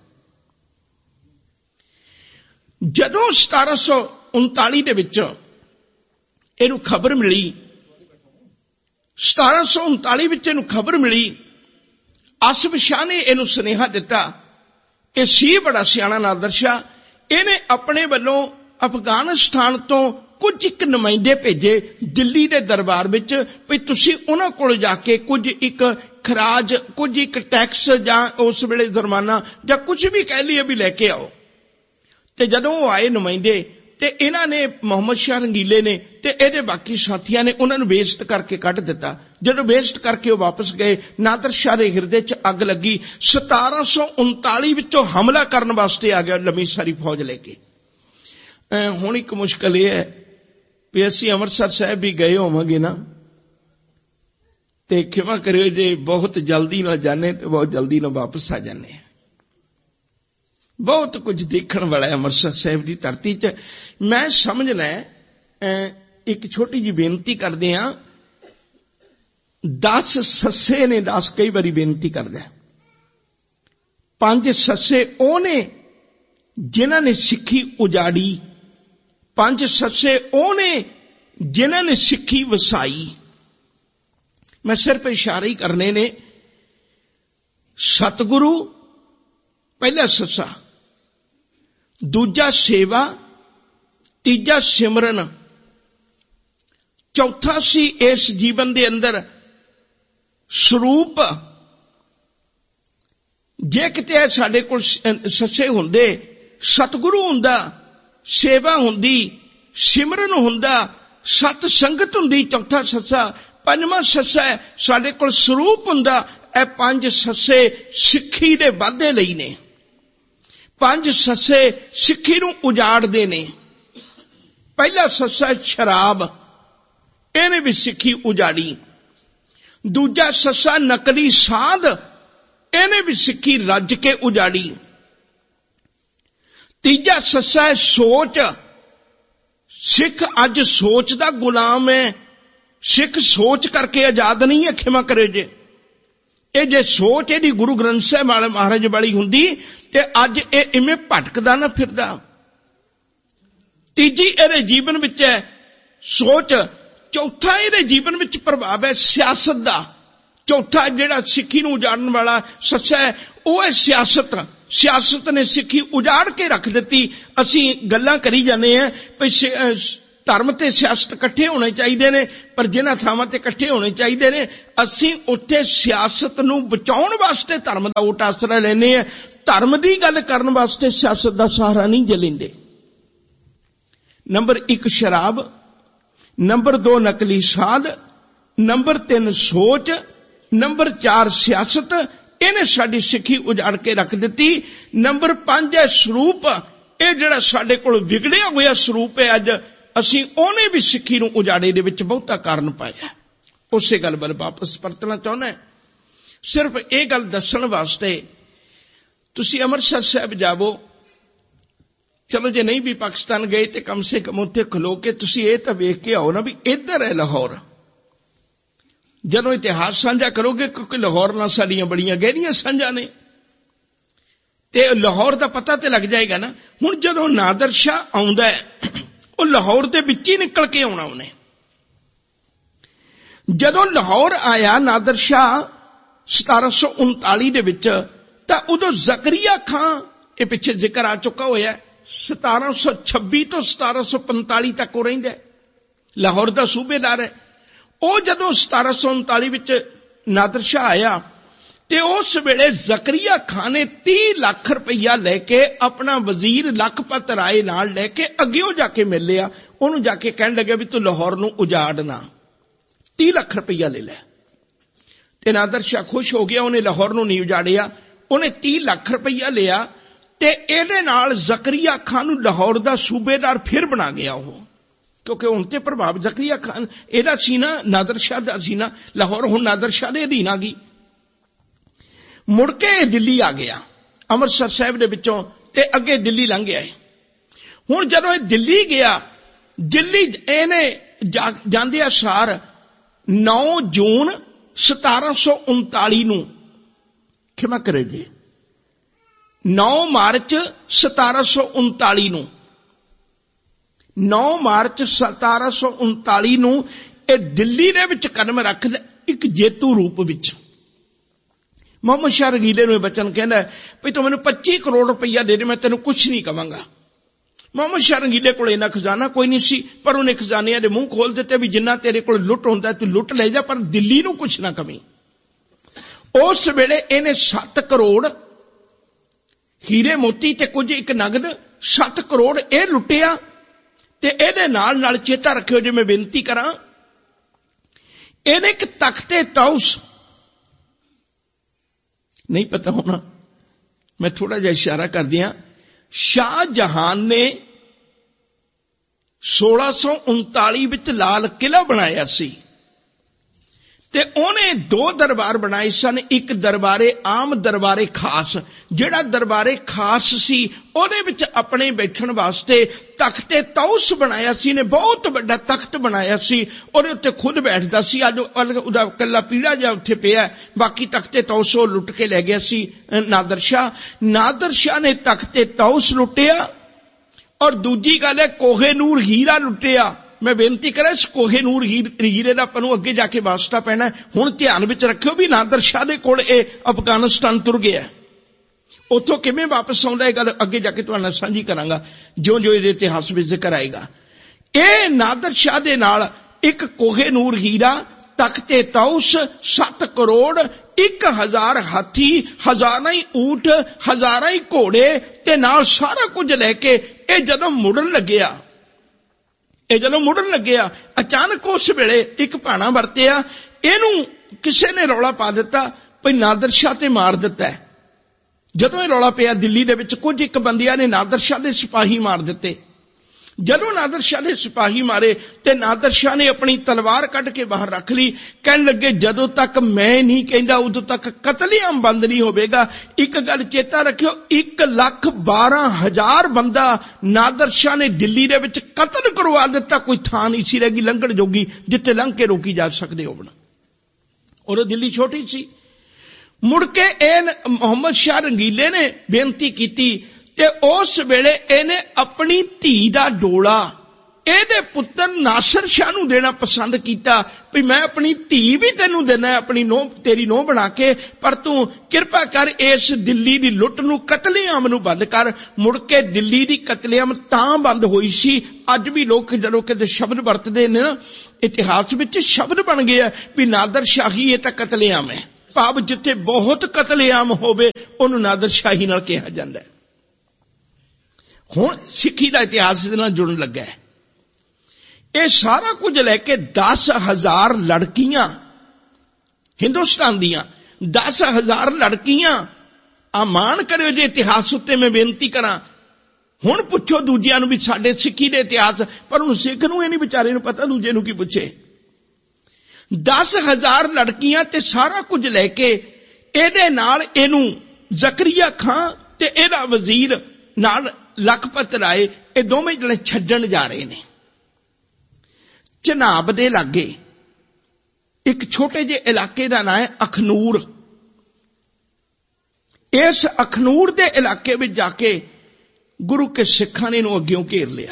ਜਦੋਂ ਸਤਾਰਾਂ ਸੌ ਉਨਤਾਲੀ ਦੇ ਵਿੱਚ ਇਹਨੂੰ ਖਬਰ ਮਿਲੀ, ਸਤਾਰਾਂ ਸੌ ਉਨਤਾਲੀ ਵਿੱਚ ਇਹਨੂੰ ਖਬਰ ਮਿਲੀ, ਆਸਿਫ ਸ਼ਾਹ ਨੇ ਇਹਨੂੰ ਸੁਨੇਹਾ ਦਿੱਤਾ। ਇਹ ਸੀ ਬੜਾ ਸਿਆਣਾ ਨਾਦਰ ਸ਼ਾਹ। ਇਹਨੇ ਆਪਣੇ ਵੱਲੋਂ ਅਫਗਾਨਿਸਤਾਨ ਤੋਂ ਕੁਝ ਇੱਕ ਨੁਮਾਇੰਦੇ ਭੇਜੇ ਦਿੱਲੀ ਦੇ ਦਰਬਾਰ ਵਿੱਚ ਵੀ ਤੁਸੀਂ ਉਹਨਾਂ ਕੋਲ ਜਾ ਕੇ ਕੁਝ ਇੱਕ ਖਰਾਜ, ਕੁਝ ਇੱਕ ਟੈਕਸ ਜਾਂ ਉਸ ਵੇਲੇ ਜੁਰਮਾਨਾ ਜਾਂ ਕੁਝ ਵੀ ਕਹਿ ਲਈਏ ਵੀ ਲੈ ਕੇ ਆਓ। ਤੇ ਜਦੋਂ ਉਹ ਆਏ ਨੁਮਾਇੰਦੇ, ਤੇ ਇਹਨਾਂ ਨੇ ਮੁਹੰਮਦ ਸ਼ਾਹ ਰੰਗੀਲੇ ਨੇ ਤੇ ਇਹਦੇ ਬਾਕੀ ਸਾਥੀਆਂ ਨੇ ਉਹਨਾਂ ਨੂੰ ਬੇਇੱਜ਼ਤ ਕਰਕੇ ਕੱਢ ਦਿੱਤਾ। ਜਦੋਂ ਬੇਇੱਜ਼ਤ ਕਰਕੇ ਉਹ ਵਾਪਸ ਗਏ, ਨਾਦਰ ਸ਼ਾਹ ਦੇ ਹਿਰਦੇ 'ਚ ਅੱਗ ਲੱਗੀ। ਸਤਾਰਾਂ ਸੌ ਉਨਤਾਲੀ ਵਿੱਚੋਂ ਹਮਲਾ ਕਰਨ ਵਾਸਤੇ ਆ ਗਿਆ ਲੰਮੀ ਸਾਰੀ ਫੌਜ ਲੈ ਕੇ। ਹੁਣ ਇੱਕ ਮੁਸ਼ਕਲ ਇਹ ਹੈ ਵੀ ਅਸੀਂ ਅੰਮ੍ਰਿਤਸਰ ਸਾਹਿਬ ਵੀ ਗਏ ਹੋਵਾਂਗੇ ਨਾ, ਤੇ ਖਿਮਾ ਕਰਿਓ ਜੇ ਬਹੁਤ ਜਲਦੀ ਨਾਲ ਜਾਣੇ ਤੇ ਬਹੁਤ ਜਲਦੀ ਨਾਲ ਵਾਪਸ ਆ ਜਾਂਦੇ ਆ। ਬਹੁਤ ਕੁਝ ਦੇਖਣ ਵਾਲਾ ਹੈ ਅੰਮ੍ਰਿਤਸਰ ਸਾਹਿਬ ਦੀ ਧਰਤੀ 'ਚ। ਮੈਂ ਸਮਝਣਾ ਇੱਕ ਛੋਟੀ ਜਿਹੀ ਬੇਨਤੀ ਕਰਦੇ ਹਾਂ। ਦਸ ਸੱਸੇ ਨੇ, ਦਸ ਕਈ ਵਾਰੀ ਬੇਨਤੀ ਕਰਦਾ, ਪੰਜ ਸੱਸੇ ਉਹ ਨੇ ਜਿਨ੍ਹਾਂ ਨੇ ਸਿੱਖੀ ਉਜਾੜੀ, ਪੰਜ ਸੱਸੇ ਉਹ ਨੇ ਜਿਨ੍ਹਾਂ ਨੇ ਸਿੱਖੀ ਵਸਾਈ। ਮੈਂ ਸਿਰਫ ਇਸ਼ਾਰੇ ਹੀ ਕਰਨੇ ਨੇ। ਸਤਿਗੁਰੂ ਪਹਿਲਾ ਸੱਸਾ, ਦੂਜਾ ਸੇਵਾ, ਤੀਜਾ ਸਿਮਰਨ, ਚੌਥਾ ਸੀ ਇਸ ਜੀਵਨ ਦੇ ਅੰਦਰ ਸਰੂਪ। ਜੇ ਕਿਤੇ ਸਾਡੇ ਕੋਲ ਸੱਸੇ ਹੁੰਦੇ, ਸਤਿਗੁਰੂ ਹੁੰਦਾ, ਸੇਵਾ ਹੁੰਦੀ, ਸਿਮਰਨ ਹੁੰਦਾ, ਸਤ ਸੰਗਤ ਹੁੰਦੀ, ਚੌਥਾ ਸੱਸਾ। ਪੰਜਵਾਂ ਸੱਸਾ ਸਾਡੇ ਕੋਲ ਸਰੂਪ ਹੁੰਦਾ। ਇਹ ਪੰਜ ਸੱਸੇ ਸਿੱਖੀ ਦੇ ਵਾਧੇ ਲਈ ਨੇ। ਪੰਜ ਸੱਸੇ ਸਿੱਖੀ ਨੂੰ ਉਜਾੜਦੇ ਨੇ। ਪਹਿਲਾ ਸੱਸਾ ਸ਼ਰਾਬ, ਇਹਨੇ ਵੀ ਸਿੱਖੀ ਉਜਾੜੀ। ਦੂਜਾ ਸੱਸਾ ਨਕਲੀ ਸਾਧ, ਇਹਨੇ ਵੀ ਸਿੱਖੀ ਰੱਜ ਕੇ ਉਜਾੜੀ। ਤੀਜਾ ਸੱਸਾ ਹੈ ਸੋਚ। ਸਿੱਖ ਅੱਜ ਸੋਚ ਦਾ ਗੁਲਾਮ ਹੈ। ਸਿੱਖ ਸੋਚ ਕਰਕੇ ਆਜ਼ਾਦ ਨਹੀਂ ਹੈ। ਖਿਮਾ ਕਰੇ ਜੇ ਇਹ ਜੇ ਸੋਚ ਇਹਦੀ ਗੁਰੂ ਗ੍ਰੰਥ ਸਾਹਿਬ ਵਾਲੇ ਮਹਾਰਾਜ ਵਾਲੀ ਹੁੰਦੀ ਤੇ ਅੱਜ ਇਹ ਇਵੇਂ ਭਟਕਦਾ ਨਾ ਫਿਰਦਾ। ਤੀਜੀ ਇਹਦੇ ਜੀਵਨ ਵਿੱਚ ਹੈ ਸੋਚ। ਚੌਥਾ ਇਹਦੇ ਜੀਵਨ ਵਿੱਚ ਪ੍ਰਭਾਵ ਹੈ ਸਿਆਸਤ ਦਾ। ਚੌਥਾ ਜਿਹੜਾ ਸਿੱਖੀ ਨੂੰ ਉਜਾੜਨ ਵਾਲਾ ਸੱਸਾ ਹੈ ਉਹ ਹੈ ਸਿਆਸਤ। ਸਿਆਸਤ ਨੇ ਸਿੱਖੀ ਉਜਾੜ ਕੇ ਰੱਖ ਦਿੱਤੀ। ਅਸੀਂ ਗੱਲਾਂ ਕਰੀ ਜਾਂਦੇ ਹਾਂ ਵੀ ਧਰਮ ਤੇ ਸਿਆਸਤ ਇਕੱਠੇ ਹੋਣੇ ਚਾਹੀਦੇ ਨੇ, ਪਰ ਜਿਨ੍ਹਾਂ ਥਾਵਾਂ ਤੇ ਇਕੱਠੇ ਹੋਣੇ ਚਾਹੀਦੇ ਨੇ ਅਸੀਂ ਉੱਥੇ ਸਿਆਸਤ ਨੂੰ ਬਚਾਉਣ ਵਾਸਤੇ ਧਰਮ ਦਾ ਓਟ ਆਸਰਾ ਲੈਂਦੇ ਹਾਂ। ਧਰਮ ਦੀ ਗੱਲ ਕਰਨ ਵਾਸਤੇ ਸਿਆਸਤ ਦਾ ਸਹਾਰਾ ਨਹੀਂ ਜੇ ਲੈਂਦੇ। ਨੰਬਰ ਇੱਕ ਸ਼ਰਾਬ, ਨੰਬਰ ਦੋ ਨਕਲੀ ਸਾਧ, ਨੰਬਰ ਤਿੰਨ ਸੋਚ, ਨੰਬਰ ਚਾਰ ਸਿਆਸਤ। ਇਹਨੇ ਸਾਡੀ ਸਿੱਖੀ ਉਜਾੜ ਕੇ ਰੱਖ ਦਿੱਤੀ। ਨੰਬਰ ਪੰਜ ਹੈ ਸਰੂਪ। ਇਹ ਜਿਹੜਾ ਸਾਡੇ ਕੋਲ ਵਿਗੜਿਆ ਹੋਇਆ ਸਰੂਪ ਹੈ ਅੱਜ, ਅਸੀਂ ਉਹਨੇ ਵੀ ਸਿੱਖੀ ਨੂੰ ਉਜਾੜੇ ਦੇ ਵਿੱਚ ਬਹੁਤਾ ਕਾਰਨ ਪਾਇਆ। ਉਸੇ ਗੱਲ ਵੱਲ ਵਾਪਸ ਪਰਤਣਾ ਚਾਹੁੰਦਾ। ਸਿਰਫ ਇਹ ਗੱਲ ਦੱਸਣ ਵਾਸਤੇ ਤੁਸੀਂ ਅੰਮ੍ਰਿਤਸਰ ਸਾਹਿਬ ਜਾਵੋ। ਚਲੋ ਜੇ ਨਹੀਂ ਵੀ ਪਾਕਿਸਤਾਨ ਗਏ ਤੇ ਕਮ ਸੇ ਕਮ ਉੱਥੇ ਖਲੋ ਕੇ ਤੁਸੀਂ ਇਹ ਤਾਂ ਵੇਖ ਕੇ ਆਓ ਨਾ ਵੀ ਇੱਧਰ ਹੈ ਲਾਹੌਰ। ਜਦੋਂ ਇਤਿਹਾਸ ਸਾਂਝਾ ਕਰੋਗੇ, ਕਿਉਂਕਿ ਲਾਹੌਰ ਨਾਲ ਸਾਡੀਆਂ ਬੜੀਆਂ ਗਹਿਰੀਆਂ ਸਾਂਝਾਂ ਨੇ, ਤੇ ਲਾਹੌਰ ਦਾ ਪਤਾ ਤੇ ਲੱਗ ਜਾਏਗਾ ਨਾ। ਹੁਣ ਜਦੋਂ ਨਾਦਰ ਸ਼ਾਹ ਆਉਂਦਾ ਉਹ ਲਾਹੌਰ ਦੇ ਵਿੱਚ ਹੀ ਨਿਕਲ ਕੇ ਆਉਣਾ ਉਹਨੇ। ਜਦੋਂ ਲਾਹੌਰ ਆਇਆ ਨਾਦਰ ਸ਼ਾਹ ਸਤਾਰਾਂ ਸੌ ਉਨਤਾਲੀ ਦੇ ਵਿੱਚ, ਤਾਂ ਉਦੋਂ ਜ਼ਕਰੀਆ ਖਾਂ, ਇਹ ਪਿੱਛੇ ਜ਼ਿਕਰ ਆ ਚੁੱਕਾ ਹੋਇਆ, ਸਤਾਰਾਂ ਸੌ ਛੱਬੀ ਤੋਂ ਸਤਾਰਾਂ ਸੌ ਪੰਤਾਲੀ ਤੱਕ ਉਹ ਰਹਿੰਦਾ, ਲਾਹੌਰ ਦਾ ਸੂਬੇਦਾਰ ਹੈ। ਉਹ ਜਦੋਂ ਸਤਾਰਾਂ ਸੌ ਉਨਤਾਲੀ ਵਿੱਚ ਨਾਦਰ ਸ਼ਾਹ ਆਇਆ ਤੇ ਉਸ ਵੇਲੇ ਜ਼ਕਰੀਆ ਖਾਨ ਨੇ ਤੀਹ ਲੱਖ ਰੁਪਈਆ ਲੈ ਕੇ ਆਪਣਾ ਵਜ਼ੀਰ ਲਖਪਤ ਰਾਏ ਨਾਲ ਲੈ ਕੇ ਅੱਗਿਓਂ ਜਾ ਕੇ ਮਿਲ ਲਿਆ। ਉਹਨੂੰ ਜਾ ਕੇ ਕਹਿਣ ਲੱਗਿਆ ਵੀ ਤੂੰ ਲਾਹੌਰ ਨੂੰ ਉਜਾੜਨਾ, ਤੀਹ ਲੱਖ ਰੁਪਈਆ ਲੈ ਲੈ। ਤੇ ਨਾਦਰ ਸ਼ਾਹ ਖੁਸ਼ ਹੋ ਗਿਆ, ਉਹਨੇ ਲਾਹੌਰ ਨੂੰ ਨਹੀਂ ਉਜਾੜਿਆ, ਉਹਨੇ ਤੀਹ ਲੱਖ ਰੁਪਈਆ ਲਿਆ ਤੇ ਇਹਦੇ ਨਾਲ ਜ਼ਕਰੀਆ ਖਾਨ ਨੂੰ ਲਾਹੌਰ ਦਾ ਸੂਬੇਦਾਰ ਫਿਰ ਬਣਾ ਗਿਆ ਉਹ। ਕਿਉਂਕਿ ਹੁਣ ਤੇ ਪ੍ਰਭਾਵ ਜ਼ਕਰੀਆ ਖਾਨ ਇਹਦਾ ਸੀ ਨਾ, ਨਾਦਰ ਸ਼ਾਹ ਦਾ ਸੀ ਨਾ। ਲਾਹੌਰ ਹੁਣ ਨਾਦਰ ਸ਼ਾਹ ਦੇ ਅਧੀਨ ਆ ਗਈ। ਮੁੜ ਕੇ ਦਿੱਲੀ ਆ ਗਿਆ ਅੰਮ੍ਰਿਤਸਰ ਸਾਹਿਬ ਦੇ ਵਿੱਚੋਂ ਤੇ ਅੱਗੇ ਦਿੱਲੀ ਲੰਘ ਗਿਆ। ਹੁਣ ਜਦੋਂ ਇਹ ਦਿੱਲੀ ਗਿਆ, ਦਿੱਲੀ ਇਹਨੇ ਜਾਂਦੇ ਆ ਸਾਰ ਨੌ ਜੂਨ ਸਤਾਰਾਂ ਸੌ ਉਨਤਾਲੀ ਨੂੰ, ਖਿਮਾ ਕਰੇ ਜੀ, ਨੌ ਮਾਰਚ ਸਤਾਰਾਂ ਸੌ ਉਨਤਾਲੀ ਨੂੰ, ਨੌ ਮਾਰਚ ਸਤਾਰਾਂ ਸੌ ਉਨਤਾਲੀ ਨੂੰ ਇਹ ਦਿੱਲੀ ਦੇ ਵਿੱਚ ਕਦਮ ਰੱਖਦਾ ਇੱਕ ਜੇਤੂ ਰੂਪ ਵਿੱਚ। ਮੁਹੰਮਦ ਸ਼ਾਹ ਰੰਗੀਲੇ ਨੂੰ ਇਹ ਬਚਨ ਕਹਿੰਦਾ ਵੀ ਤੂੰ ਮੈਨੂੰ ਪੱਚੀ ਕਰੋੜ ਰੁਪਈਆ ਦੇ ਦੇ, ਮੈਂ ਤੈਨੂੰ ਕੁਛ ਨਹੀਂ ਕਵਾਂਗਾ। ਮੁਹੰਮਦ ਸ਼ਾਹ ਰੰਗੀਲੇ ਕੋਲ ਇੰਨਾ ਖਜ਼ਾਨਾ ਕੋਈ ਨਹੀਂ ਸੀ, ਪਰ ਉਹਨੇ ਖਜ਼ਾਨਿਆਂ ਦੇ ਮੂੰਹ ਖੋਲ ਦਿੱਤੇ ਵੀ ਜਿੰਨਾ ਤੇਰੇ ਕੋਲ ਲੁੱਟ ਹੁੰਦਾ ਤੂੰ ਲੁੱਟ ਲੈ ਜਾ, ਪਰ ਦਿੱਲੀ ਨੂੰ ਕੁਛ ਨਾ ਕਮੀ। ਉਸ ਵੇਲੇ ਇਹਨੇ ਸੱਤ ਕਰੋੜ ਹੀਰੇ ਮੋਤੀ ਤੇ ਕੁਝ ਇੱਕ ਨਗਦ ਸੱਤ ਕਰੋੜ ਇਹ ਲੁੱਟਿਆ। ਤੇ ਇਹਦੇ ਨਾਲ ਨਾਲ ਚੇਤਾ ਰੱਖਿਓ, ਜੇ ਮੈਂ ਬੇਨਤੀ ਕਰਾਂ, ਇਹਨੇ ਇੱਕ ਤਖਤੇ ਤਾਊਸ, ਨਹੀਂ ਪਤਾ ਹੋਣਾ, ਮੈਂ ਥੋੜਾ ਜਿਹਾ ਇਸ਼ਾਰਾ ਕਰਦੀ ਹਾਂ, ਸ਼ਾਹਜਹਾਨ ਨੇ ਸੋਲਾਂ ਸੌ ਉਨਤਾਲੀ ਵਿੱਚ ਲਾਲ ਕਿਲ੍ਹਾ ਬਣਾਇਆ ਸੀ ਤੇ ਉਹਨੇ ਦੋ ਦਰਬਾਰ ਬਣਾਏ ਸਨ, ਇੱਕ ਦਰਬਾਰੇ ਆਮ, ਦਰਬਾਰੇ ਖਾਸ। ਜਿਹੜਾ ਦਰਬਾਰੇ ਖਾਸ ਸੀ ਉਹਦੇ ਵਿੱਚ ਆਪਣੇ ਬੈਠਣ ਵਾਸਤੇ ਤਖਤੇ ਤਾਊਸ ਬਣਾਇਆ ਸੀ ਨੇ, ਬਹੁਤ ਵੱਡਾ ਤਖਤ ਬਣਾਇਆ ਸੀ, ਉਹਦੇ ਉੱਤੇ ਖੁਦ ਬੈਠਦਾ ਸੀ। ਅੱਜ ਉਹਦਾ ਕੱਲਾ ਪੀੜਾ ਜਿਹਾ ਉੱਥੇ ਪਿਆ, ਬਾਕੀ ਤਖਤੇ ਤਾਊਸ ਉਹ ਲੁੱਟ ਕੇ ਲੈ ਗਿਆ ਸੀ ਨਾਦਰ ਸ਼ਾਹ। ਨਾਦਰ ਸ਼ਾਹ ਨੇ ਤਖਤੇ ਤਾਊਸ ਲੁੱਟਿਆ, ਔਰ ਦੂਜੀ ਗੱਲ ਹੈ ਕੋਹੇ ਨੂਰ ਹੀਰਾ ਲੁੱਟਿਆ। ਮੈਂ ਬੇਨਤੀ ਕਰਾਂ, ਇਸ ਕੋਹੇ ਨੂਰ ਹੀਰੇ ਦਾ ਆਪਾਂ ਨੂੰ ਅੱਗੇ ਜਾ ਕੇ ਵਾਸਤਾ ਪੈਣਾ। ਹੁਣ ਧਿਆਨ ਵਿੱਚ ਰੱਖਿਓ ਵੀ ਨਾਦਰ ਸ਼ਾਹ ਦੇ ਕੋਲ ਇਹ ਅਫਗਾਨਿਸਤਾਨ ਤੁਰ ਗਿਆ, ਉੱਥੋਂ ਕਿਵੇਂ ਵਾਪਸ ਆਉਂਦਾ, ਇਹ ਗੱਲ ਅੱਗੇ ਜਾ ਕੇ ਤੁਹਾਡੇ ਨਾਲ ਸਾਂਝੀ ਕਰਾਂਗਾ ਜਿਉਂ ਜਿਉਂ ਇਹਦੇ ਇਤਿਹਾਸ ਵਿੱਚ ਜ਼ਿਕਰ ਆਏਗਾ। ਇਹ ਨਾਦਰ ਸ਼ਾਹ ਦੇ ਨਾਲ ਇੱਕ ਕੋਹੇ ਨੂਰ ਹੀਰਾ, ਤਖਤੇ ਤਾਊਸ, ਸੱਤ ਕਰੋੜ, ਇੱਕ ਹਜ਼ਾਰ ਹਾਥੀ, ਹਜ਼ਾਰਾਂ ਹੀ ਊਠ, ਹਜ਼ਾਰਾਂ ਹੀ ਘੋੜੇ ਤੇ ਨਾਲ ਸਾਰਾ ਕੁਝ ਲੈ ਕੇ ਇਹ ਜਦੋਂ ਮੁੜਨ ਲੱਗਿਆ ਇਹ ਜਦੋਂ ਮੁੜਨ ਲੱਗਿਆ ਅਚਾਨਕ ਉਸ ਵੇਲੇ ਇੱਕ ਭਾਣਾ ਵਰਤਿਆ। ਇਹਨੂੰ ਕਿਸੇ ਨੇ ਰੌਲਾ ਪਾ ਦਿੱਤਾ ਭਈ ਨਾਦਰ ਸ਼ਾਹ ਤੇ ਮਾਰ ਦਿੱਤਾ। ਜਦੋਂ ਇਹ ਰੌਲਾ ਪਿਆ ਦਿੱਲੀ ਦੇ ਵਿੱਚ, ਕੁਝ ਇੱਕ ਬੰਦਿਆਂ ਨੇ ਨਾਦਰ ਸ਼ਾਹ ਦੇ ਸਿਪਾਹੀ ਮਾਰ ਦਿੱਤੇ। ਜਦੋਂ ਨਾਦਰ ਸ਼ਾਹ ਦੇ ਸਿਪਾਹੀ ਮਾਰੇ ਤੇ ਨਾਦਰ ਸ਼ਾਹ ਨੇ ਆਪਣੀ ਤਲਵਾਰ ਕੱਢ ਕੇ ਬਾਹਰ ਰੱਖ ਲਈ। ਕਹਿਣ ਲੱਗੇ ਜਦੋਂ ਤੱਕ ਮੈਂ ਨਹੀਂ ਕਹਿੰਦਾ ਉਦੋਂ ਤੱਕ ਕਤਲੇਆਮ ਬੰਦ ਨਹੀਂ ਹੋਵੇਗਾ। ਇੱਕ ਗੱਲ ਚੇਤਾ ਰੱਖਿਓ, ਇੱਕ ਲੱਖ ਬਾਰਾਂ ਹਜ਼ਾਰ ਬੰਦਾ ਨਾਦਰ ਸ਼ਾਹ ਨੇ ਦਿੱਲੀ ਦੇ ਵਿੱਚ ਕਤਲ ਕਰਵਾ ਦਿੱਤਾ। ਕੋਈ ਥਾਂ ਨਹੀਂ ਸੀ ਰਹੀ ਲੰਘਣ ਜੋਗੀ ਜਿੱਥੇ ਲੰਘ ਕੇ ਰੋਕੀ ਜਾ ਸਕਦੇ ਹੋਣ। ਉਦੋਂ ਦਿੱਲੀ ਛੋਟੀ ਸੀ। ਮੁੜ ਕੇ ਇਹ ਮੁਹੰਮਦ ਸ਼ਾਹ ਰੰਗੀਲੇ ਨੇ ਬੇਨਤੀ ਕੀਤੀ ਤੇ ਉਸ ਵੇਲੇ ਇਹਨੇ ਆਪਣੀ ਧੀ ਦਾ ਡੋਲਾ ਇਹਦੇ ਪੁੱਤਰ ਨਾਸਰ ਸ਼ਾਹ ਨੂੰ ਦੇਣਾ ਪਸੰਦ ਕੀਤਾ ਵੀ ਮੈਂ ਆਪਣੀ ਧੀ ਵੀ ਤੈਨੂੰ ਦੇਣਾ, ਆਪਣੀ ਨੂੰਹ ਤੇਰੀ ਨੂੰਹ ਬਣਾ ਕੇ, ਪਰ ਤੂੰ ਕਿਰਪਾ ਕਰ ਇਸ ਦਿੱਲੀ ਦੀ ਲੁੱਟ ਨੂੰ, ਕਤਲੇਆਮ ਨੂੰ ਬੰਦ ਕਰ। ਮੁੜ ਕੇ ਦਿੱਲੀ ਦੀ ਕਤਲੇਆਮ ਤਾਂ ਬੰਦ ਹੋਈ ਸੀ। ਅੱਜ ਵੀ ਲੋਕ ਜਦੋਂ ਕਿਤੇ ਸ਼ਬਦ ਵਰਤਦੇ ਨੇ ਨਾ, ਇਤਿਹਾਸ ਵਿੱਚ ਸ਼ਬਦ ਬਣ ਗਿਆ ਵੀ ਨਾਦਰ ਸ਼ਾਹੀ, ਇਹ ਤਾਂ ਕਤਲੇਆਮ ਹੈ। ਭਾਵ ਜਿੱਥੇ ਬਹੁਤ ਕਤਲੇਆਮ ਹੋਵੇ ਉਹਨੂੰ ਨਾਦਰ ਸ਼ਾਹੀ ਨਾਲ ਕਿਹਾ ਜਾਂਦਾ ਹੈ। ਹੁਣ ਸਿੱਖੀ ਦਾ ਇਤਿਹਾਸ ਦੇ ਨਾਲ ਜੁੜਨ ਲੱਗਾ ਹੈ। ਇਹ ਸਾਰਾ ਕੁਝ ਲੈ ਕੇ ਦਸ ਹਜ਼ਾਰ ਲੜਕੀਆਂ, ਹਿੰਦੁਸਤਾਨ ਦੀਆਂ ਦਸ ਹਜ਼ਾਰ ਲੜਕੀਆਂ, ਆ ਮਾਣ ਕਰਿਓ ਜੇ ਇਤਿਹਾਸ ਉੱਤੇ ਮੈਂ ਬੇਨਤੀ ਕਰਾਂ। ਹੁਣ ਪੁੱਛੋ ਦੂਜਿਆਂ ਨੂੰ ਵੀ ਸਾਡੇ ਸਿੱਖੀ ਦੇ ਇਤਿਹਾਸ, ਪਰ ਹੁਣ ਸਿੱਖ ਨੂੰ ਇਹ ਨਹੀਂ ਵਿਚਾਰੇ ਨੂੰ ਪਤਾ, ਦੂਜੇ ਨੂੰ ਕੀ ਪੁੱਛੇ। ਦਸ ਹਜ਼ਾਰ ਲੜਕੀਆਂ ਤੇ ਸਾਰਾ ਕੁਝ ਲੈ ਕੇ ਇਹਦੇ ਨਾਲ ਇਹਨੂੰ ਜ਼ਕਰੀਆ ਖਾਂ ਤੇ ਇਹਦਾ ਵਜ਼ੀਰ ਨਾਲ ਲਖਪਤ ਰਾਏ, ਇਹ ਦੋਵੇਂ ਜਿਹੜੇ ਛੱਡਣ ਜਾ ਰਹੇ ਨੇ। ਚਨਾਬ ਦੇ ਲਾਗੇ ਇੱਕ ਛੋਟੇ ਜਿਹੇ ਇਲਾਕੇ ਦਾ ਨਾਂ ਹੈ ਅਖਨੂਰ। ਇਸ ਅਖਨੂਰ ਦੇ ਇਲਾਕੇ ਵਿੱਚ ਜਾ ਕੇ ਗੁਰੂ ਕੇ ਸਿੱਖਾਂ ਨੇ ਇਹਨੂੰ ਅੱਗਿਓਂ ਘੇਰ ਲਿਆ।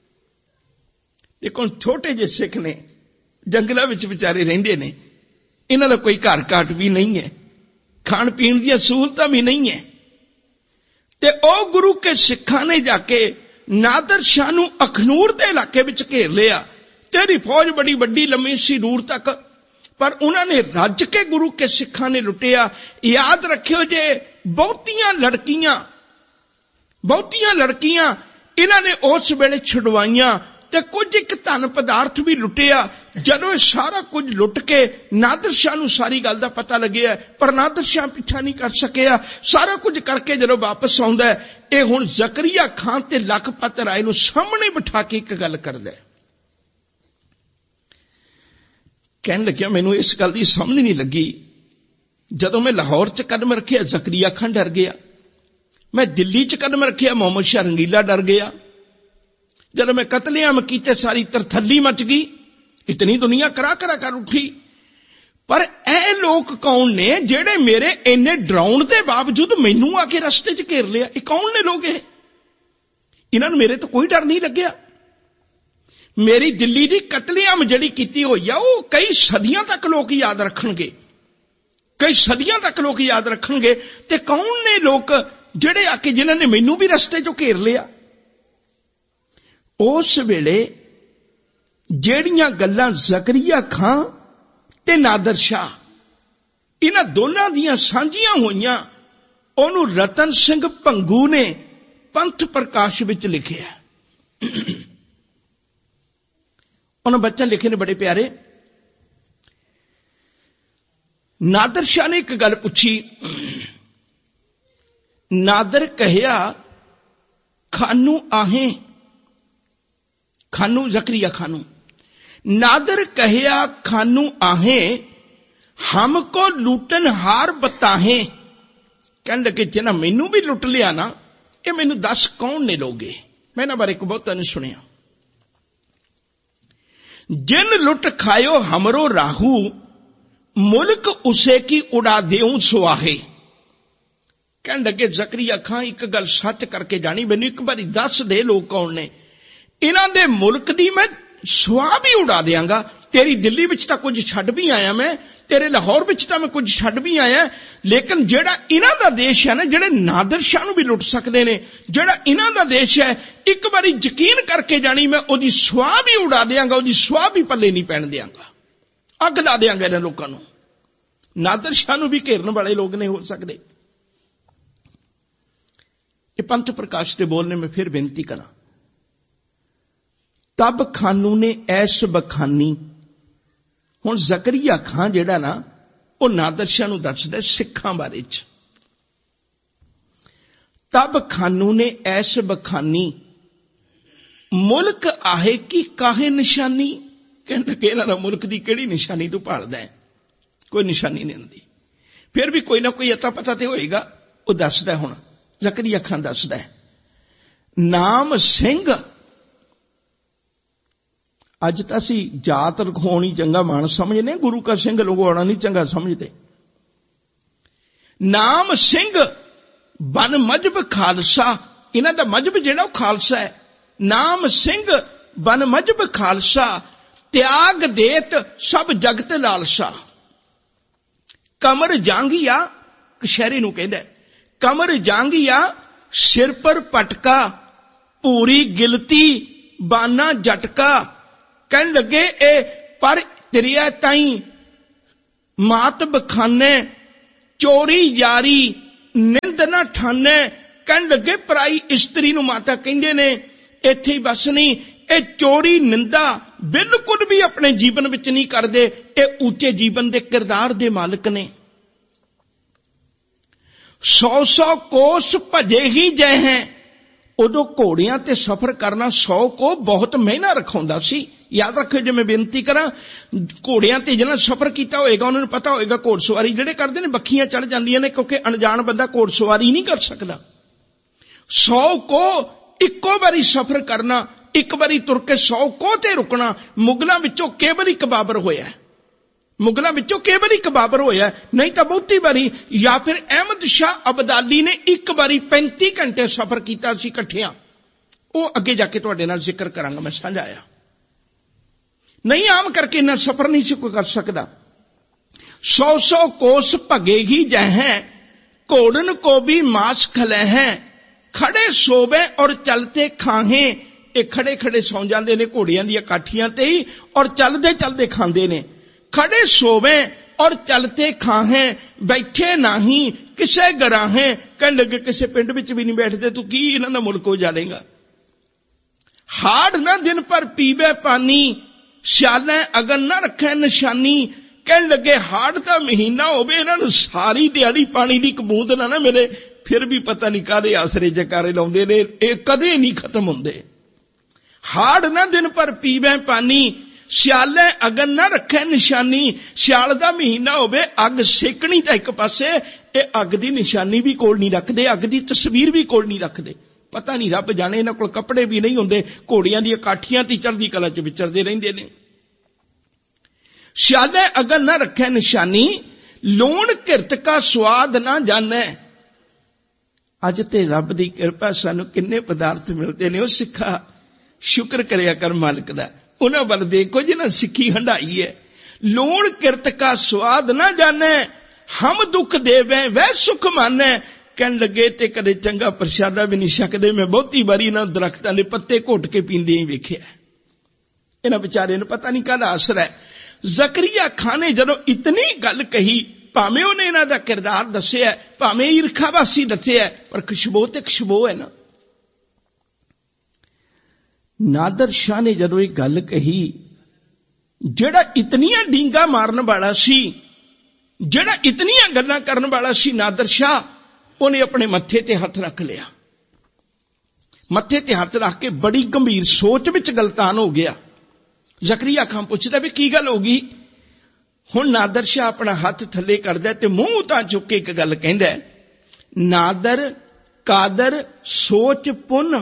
ਦੇਖੋ ਛੋਟੇ ਜਿਹੇ ਸਿੱਖ ਨੇ, ਜੰਗਲਾਂ ਵਿੱਚ ਵਿਚਾਰੇ ਰਹਿੰਦੇ ਨੇ, ਇਹਨਾਂ ਦਾ ਕੋਈ ਘਰ ਘਾਟ ਵੀ ਨਹੀਂ ਹੈ, ਖਾਣ ਪੀਣ ਦੀਆਂ ਸਹੂਲਤਾਂ ਵੀ ਨਹੀਂ ਹੈ। ਤੇ ਉਹ ਗੁਰੂ ਕੇ ਸਿੱਖਾਂ ਨੇ ਜਾ ਕੇ ਨਾਦਰ ਸ਼ਾਹ ਨੂੰ ਅਖਨੂਰ ਦੇ ਇਲਾਕੇ ਵਿੱਚ ਘੇਰ ਲਿਆ। ਤੇਰੀ ਫੌਜ ਬੜੀ ਵੱਡੀ ਲੰਮੀ ਸੀ ਦੂਰ ਤੱਕ, ਪਰ ਉਹਨਾਂ ਨੇ ਰੱਜ ਕੇ ਗੁਰੂ ਕੇ ਸਿੱਖਾਂ ਨੇ ਲੁੱਟਿਆ। ਯਾਦ ਰੱਖਿਓ ਜੇ ਬਹੁਤੀਆਂ ਲੜਕੀਆਂ ਬਹੁਤੀਆਂ ਲੜਕੀਆਂ ਇਹਨਾਂ ਨੇ ਉਸ ਵੇਲੇ ਛੁਡਵਾਈਆਂ ਤੇ ਕੁਝ ਇੱਕ ਧਨ ਪਦਾਰਥ ਵੀ ਲੁੱਟਿਆ। ਜਦੋਂ ਇਹ ਸਾਰਾ ਕੁਝ ਲੁੱਟ ਕੇ ਨਾਦਰ ਸ਼ਾਹ ਨੂੰ ਸਾਰੀ ਗੱਲ ਦਾ ਪਤਾ ਲੱਗਿਆ, ਪਰ ਨਾਦਰ ਸ਼ਾਹ ਪਿੱਛਾ ਨਹੀਂ ਕਰ ਸਕਿਆ। ਸਾਰਾ ਕੁਝ ਕਰਕੇ ਜਦੋਂ ਵਾਪਸ ਆਉਂਦਾ, ਇਹ ਹੁਣ ਜ਼ਕਰੀਆ ਖਾਨ ਤੇ ਲਖਪਤ ਰਾਏ ਨੂੰ ਸਾਹਮਣੇ ਬਿਠਾ ਕੇ ਇੱਕ ਗੱਲ ਕਰਦਾ। ਕਹਿਣ ਲੱਗਿਆ ਮੈਨੂੰ ਇਸ ਗੱਲ ਦੀ ਸਮਝ ਨਹੀਂ ਲੱਗੀ, ਜਦੋਂ ਮੈਂ ਲਾਹੌਰ 'ਚ ਕਦਮ ਰੱਖਿਆ ਜ਼ਕਰੀਆ ਖਾਨ ਡਰ ਗਿਆ, ਮੈਂ ਦਿੱਲੀ 'ਚ ਕਦਮ ਰੱਖਿਆ ਮੁਹੰਮਦ ਸ਼ਾਹ ਰੰਗੀਲਾ ਡਰ ਗਿਆ, ਜਦੋਂ ਮੈਂ ਕਤਲੇਆਮ ਕੀਤੇ ਸਾਰੀ ਤਰਥੱਲੀ ਮਚ ਗਈ, ਇਤਨੀ ਦੁਨੀਆ ਕਰਾ ਕਰਾ ਕਰ ਉੱਠੀ। ਪਰ ਇਹ ਲੋਕ ਕੌਣ ਨੇ ਜਿਹੜੇ ਮੇਰੇ ਇੰਨੇ ਡਰਾਉਣ ਦੇ ਬਾਵਜੂਦ ਮੈਨੂੰ ਆ ਕੇ ਰਸਤੇ 'ਚ ਘੇਰ ਲਿਆ? ਇਹ ਕੌਣ ਨੇ ਲੋਕ? ਇਹ ਇਹਨਾਂ ਨੂੰ ਮੇਰੇ ਤੋਂ ਕੋਈ ਡਰ ਨਹੀਂ ਲੱਗਿਆ। ਮੇਰੀ ਦਿੱਲੀ ਦੀ ਕਤਲੇਆਮ ਜਿਹੜੀ ਕੀਤੀ ਹੋਈ ਆ ਉਹ ਕਈ ਸਦੀਆਂ ਤੱਕ ਲੋਕ ਯਾਦ ਰੱਖਣਗੇ, ਕਈ ਸਦੀਆਂ ਤੱਕ ਲੋਕ ਯਾਦ ਰੱਖਣਗੇ। ਤੇ ਕੌਣ ਨੇ ਲੋਕ ਜਿਹੜੇ ਆ ਕੇ ਜਿਨ੍ਹਾਂ ਨੇ ਮੈਨੂੰ ਵੀ ਰਸਤੇ 'ਚੋਂ ਘੇਰ ਲਿਆ? उस वेले ਜਿਹੜੀਆਂ ਗੱਲਾਂ ਜ਼ਕਰੀਆ ਖਾਂ ਤੇ ਨਾਦਰ ਸ਼ਾਹ ਇਹਨਾਂ ਦੋਨਾਂ ਦੀਆਂ ਸਾਂਝੀਆਂ ਹੋਈਆਂ ਉਹਨੂੰ ਰਤਨ ਸਿੰਘ ਭੰਗੂ ਨੇ ਪੰਥ ਪ੍ਰਕਾਸ਼ ਵਿੱਚ ਲਿਖਿਆ। ਉਹਨਾਂ ਬੱਚਿਆਂ ਲਿਖੇ ਨੇ ਬੜੇ ਪਿਆਰੇ। ਨਾਦਰ ਸ਼ਾਹ ਨੇ ਇੱਕ ਗੱਲ ਪੁੱਛੀ। ਨਾਦਰ ਕਹਿਆ ਖਾਨੂ आहे, खानू जकरिया खानू। नादर कहया खानू आहे, हमको लूटन हार बताहे। कहने लगे जिन्हें मैनू भी लुट लिया ना, ये मैनू दस कौन ने लोगे। मैं इन्हां बारे को बहुता नहीं सुनिया। जिन लुट खायो हमरो राहू, मुल्क उसे की उड़ा देऊं सुआहे। कहने लगे जकरिया खां एक गल सच करके जानी, मैनू एक बारी दस दे लोग कौन ने। इन्हां दे मुल्क दी मैं सुआह भी उड़ा देंगा। तेरी दिल्ली विच तां कुछ छड्ड भी आया मैं, तेरे लाहौर विच तां मैं कुछ छड्ड भी आया, लेकिन जेड़ा इन्हां दा देश है ना, जेड़े नादर शाह नूं भी लुट सकदे ने, जेड़ा इन्हां दा देश है, एक बारी यकीन करके जानी मैं ओदी सुआह भी उड़ा देंगा, ओदी सुआह भी पल्ले नहीं पैण देंगा, अग ला देंगा इन्हां लोकां नूं। नादर शाह नूं भी घेरन वाले लोग ने हो सकदे। ये पंथ प्रकाश दे बोल ने मैं फिर बेनती करा। तब खानू ने ऐश बखानी। हुण जकरिया खां जेड़ा ना वो नादर शाह नूं दसदा सिखां बारे च। तब खानू ने ऐश बखानी, मुल्क आहे की काहे निशानी। कहंदे कि इन्हां दा मुल्क दी किहड़ी निशानी तू भालदा है, कोई निशानी नहीं हुंदी। फिर भी कोई ना कोई अता पता ते होएगा। वो दसदा हुण जकरिया खां दसदा है, नाम सिंह। अज तो असी जात रखाउणी चंगा मान समझने, गुरु का सिंह लुगाउणा नहीं चंगा समझते। नाम सिंह बन मजहब खालसा, इन्हां दा मजहब जिहड़ा खालसा है। नाम सिंह बन मजहब खालसा, त्याग देत सब जगत लालसा। कमर जांगिया, कशहरी नूं कहंदा है, कमर जांगिया सिर पर पटका, पूरी गिलती बाना झटका। कहने लगे ए पर तिरिया ताई मात बखाने, चोरी यारी निंद ना ठाने। कहने लगे पराई इस्त्री नूं माता कहंदे ने, इत्थे ही बस नहीं, ए चोरी निंदा बिल्कुल भी अपने जीवन विच नहीं करदे। ए ऊंचे जीवन दे किरदार दे मालिक ने। सौ सौ कोस भजे ही जय हैं। उदों घोड़ियां ते सफर करना सौ को बहुत महंगा रखाउंदा सी। याद रखो जे मैं बेनती करा, घोड़ियां ते जिन्हां सफर किया होएगा उन्होंने पता होएगा घोड़सवारी जिहड़े करदे ने बखियां चढ़ जांदियां ने, क्योंकि अनजान बंदा घोड़सवारी नहीं कर सकदा। सौ को इक्को बारी सफर करना, एक बारी तुर के सौ को ते रुकना। मुगलों विचों केवल एक बाबर होया, मुगलों विचों केवल एक बाबर होया, नहीं तो बहुती बारी। या फिर अहमद शाह अब्दाली ने एक बारी पैंती घंटे सफर किया सी इकट्ठियां। वो अगे जाके तुहाडे नाल जिक्र करांगा मैं समझाया। नहीं आम करके इन्ना सफर नहीं सी कोई कर सकदा। सौ सौ कोस भगेगी जहें, घोड़न को भी मांस खले हैं। खड़े सोवे और चलते खाहें। ये खड़े खड़े सौ जाते ने घोड़ियां दी काठियां ते ही, और चलते चलते खांदे ने। खड़े सोवे और चलते खाहें, बैठे नाही किसे गराहें। कहने लगे किसे पिंड विच भी नहीं बैठते, तू की इन्हां दा मुल्क हो जाएगा। हाड़ ना दिन पर पीवे पानी, सियाले अगन ना रखे निशानी। कहने लगे हाड़ का महीना होवे, इन्हां नूं सारी दिहाड़ी पानी दी बूंद ना ना मिले, फिर भी पता नहीं कादे आसरे जकारे लाउंदे ने, ये कदे नहीं खत्म हुंदे। हाड़ ना दिन पर पीवे पानी, सियाले अगन ना रखे निशानी। सियाल दा महीना होवे, अग सेकनी तां एक पासे, ये अग दी निशानी भी कोल नहीं रखदे, अग दी तस्वीर भी कोल नहीं रखदे। पता नहीं रब जाने इन्हां कोल कपड़े भी नहीं हुंदे, घोड़ियां दी काठियां ती चढ़दी कला च विचरदे रहिंदे ने। सियाले अगन ना रखे निशानी, लूण किरत का स्वाद ना जाने। अज ते रब दी किरपा सानू किन्ने पदार्थ मिलते ने। ओ सिखा शुक्र करिया कर मालिक दा, उन्हां वल देखो जिन्हां सिक्खी हंडाई है। लूण किरत का स्वाद ना जाने, हम दुख देवे वह सुख माने। ਕਹਿਣ ਲੱਗੇ ਤੇ ਕਦੇ ਚੰਗਾ ਪ੍ਰਸ਼ਾਦਾ ਵੀ ਨਹੀਂ ਛਕਦੇ, ਮੈਂ ਬਹੁਤੀ ਵਾਰੀ ਇਹਨਾਂ ਦਰਖਤਾਂ ਦੇ ਪੱਤੇ ਘੁੱਟ ਕੇ ਪੀਂਦੇ ਹੀ ਵੇਖਿਆ। ਇਹਨਾਂ ਵਿਚਾਰੇ ਨੂੰ ਪਤਾ ਨਹੀਂ ਕਾਹਦਾ ਅਸਰ ਹੈ। ਜ਼ਕਰੀਆ ਖਾਨ ਨੇ ਜਦੋਂ ਇਤਨੀ ਗੱਲ ਕਹੀ, ਭਾਵੇਂ ਉਹਨੇ ਇਹਨਾਂ ਦਾ ਕਿਰਦਾਰ ਦੱਸਿਆ, ਭਾਵੇਂ ਈਰਖਾਵਾਸੀ ਦੱਸਿਆ, ਪਰ ਖੁਸ਼ਬੂ ਤੇ ਖੁਸ਼ਬੂ ਹੈ ਨਾ। ਨਾਦਰ ਸ਼ਾਹ ਨੇ ਜਦੋਂ ਇਹ ਗੱਲ ਕਹੀ, ਜਿਹੜਾ ਇਤਨੀਆਂ ਡੀਂਗਾ ਮਾਰਨ ਵਾਲਾ ਸੀ, ਜਿਹੜਾ ਇਤਨੀਆਂ ਗੱਲਾਂ ਕਰਨ ਵਾਲਾ ਸੀ ਨਾਦਰ ਸ਼ਾਹ, ਉਹਨੇ ਆਪਣੇ ਮੱਥੇ ਤੇ ਹੱਥ ਰੱਖ ਲਿਆ। ਮੱਥੇ ਤੇ ਹੱਥ ਰੱਖ ਕੇ ਬੜੀ ਗੰਭੀਰ ਸੋਚ ਵਿੱਚ ਗਲਤਾਨ ਹੋ ਗਿਆ। ਜ਼ਕਰੀਆ ਖਾਨ ਪੁੱਛਦਾ ਵੀ ਕੀ ਗੱਲ ਹੋ ਗਈ। ਹੁਣ ਨਾਦਰ ਸ਼ਾਹ ਆਪਣਾ ਹੱਥ ਥੱਲੇ ਕਰਦਾ ਤੇ ਮੂੰਹ ਤਾਂ ਚੁੱਕ ਕੇ ਇੱਕ ਗੱਲ ਕਹਿੰਦਾ, ਨਾਦਰ ਕਾਦਰ ਸੋਚ ਪੁੰਨ।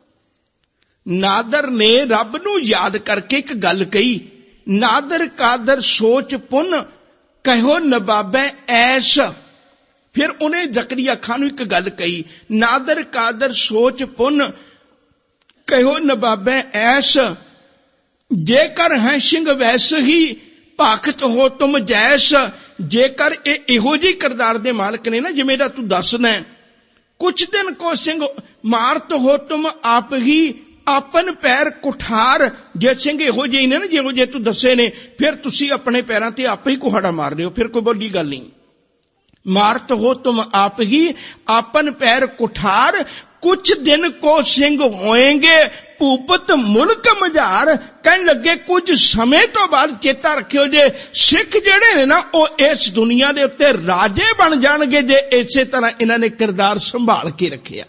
ਨਾਦਰ ਨੇ ਰੱਬ ਨੂੰ ਯਾਦ ਕਰਕੇ ਇੱਕ ਗੱਲ ਕਹੀ, ਨਾਦਰ ਕਾਦਰ ਸੋਚ ਪੁੰਨ ਕਹਿਓ ਨਵਾਬੈ ਐਸ। ਫਿਰ ਉਹਨੇ ਜ਼ਕਰੀਆ ਖਾਨ ਨੂੰ ਇੱਕ ਗੱਲ ਕਹੀ, ਨਾਦਰ ਕਾਦਰ ਸੋਚ ਪੁੰਨ ਕਹਿਓ ਨਵਾਬੈ ਐਸ। ਜੇਕਰ ਹੈ ਸਿੰਘ ਵੈਸ ਹੀ ਭਾਖਤ ਹੋ ਤੁਮ ਜੈਸ। ਜੇਕਰ ਇਹ ਇਹੋ ਜਿਹੀ ਕਿਰਦਾਰ ਦੇ ਮਾਲਕ ਨੇ ਨਾ ਜਿਵੇਂ ਦਾ ਤੂੰ ਦੱਸਦਾ, ਕੁਛ ਦਿਨ ਕੋ ਸਿੰਘ ਮਾਰਤ ਹੋ ਤੁਮ ਆਪ ਹੀ ਆਪਨ ਪੈਰ ਕੁਠਾਰ। ਜੇ ਸਿੰਘ ਇਹੋ ਜਿਹੇ ਨੇ ਨਾ ਜਿਹੋ ਜਿਹੇ ਤੂੰ ਦੱਸੇ ਨੇ, ਫਿਰ ਤੁਸੀਂ ਆਪਣੇ ਪੈਰਾਂ ਤੇ ਆਪੇ ਹੀ ਕੁਹਾੜਾ ਮਾਰ ਰਹੇ ਹੋ, ਫਿਰ ਕੋਈ ਬੋਲੀ ਗੱਲ ਨਹੀਂ। ਮਾਰਤ ਹੋ ਤੁਮ ਆਪ ਹੀ ਆਪਨ ਪੈਰ ਕੁਠਾਰ। ਕੁਛ ਦਿਨ ਕੋ ਸਿੰਘ ਹੋਏਗੇ ਭੂਪਤ ਮੁਲਕ ਮਝਾਰ। ਕਹਿਣ ਲੱਗੇ ਕੁਝ ਸਮੇਂ ਤੋਂ ਬਾਅਦ ਚੇਤਾ ਰੱਖਿਓ, ਜੇ ਸਿੱਖ ਜਿਹੜੇ ਨੇ ਨਾ ਉਹ ਇਸ ਦੁਨੀਆ ਦੇ ਉੱਤੇ ਰਾਜੇ ਬਣ ਜਾਣਗੇ, ਜੇ ਇਸੇ ਤਰ੍ਹਾਂ ਇਹਨਾਂ ਨੇ ਕਿਰਦਾਰ ਸੰਭਾਲ ਕੇ ਰੱਖਿਆ।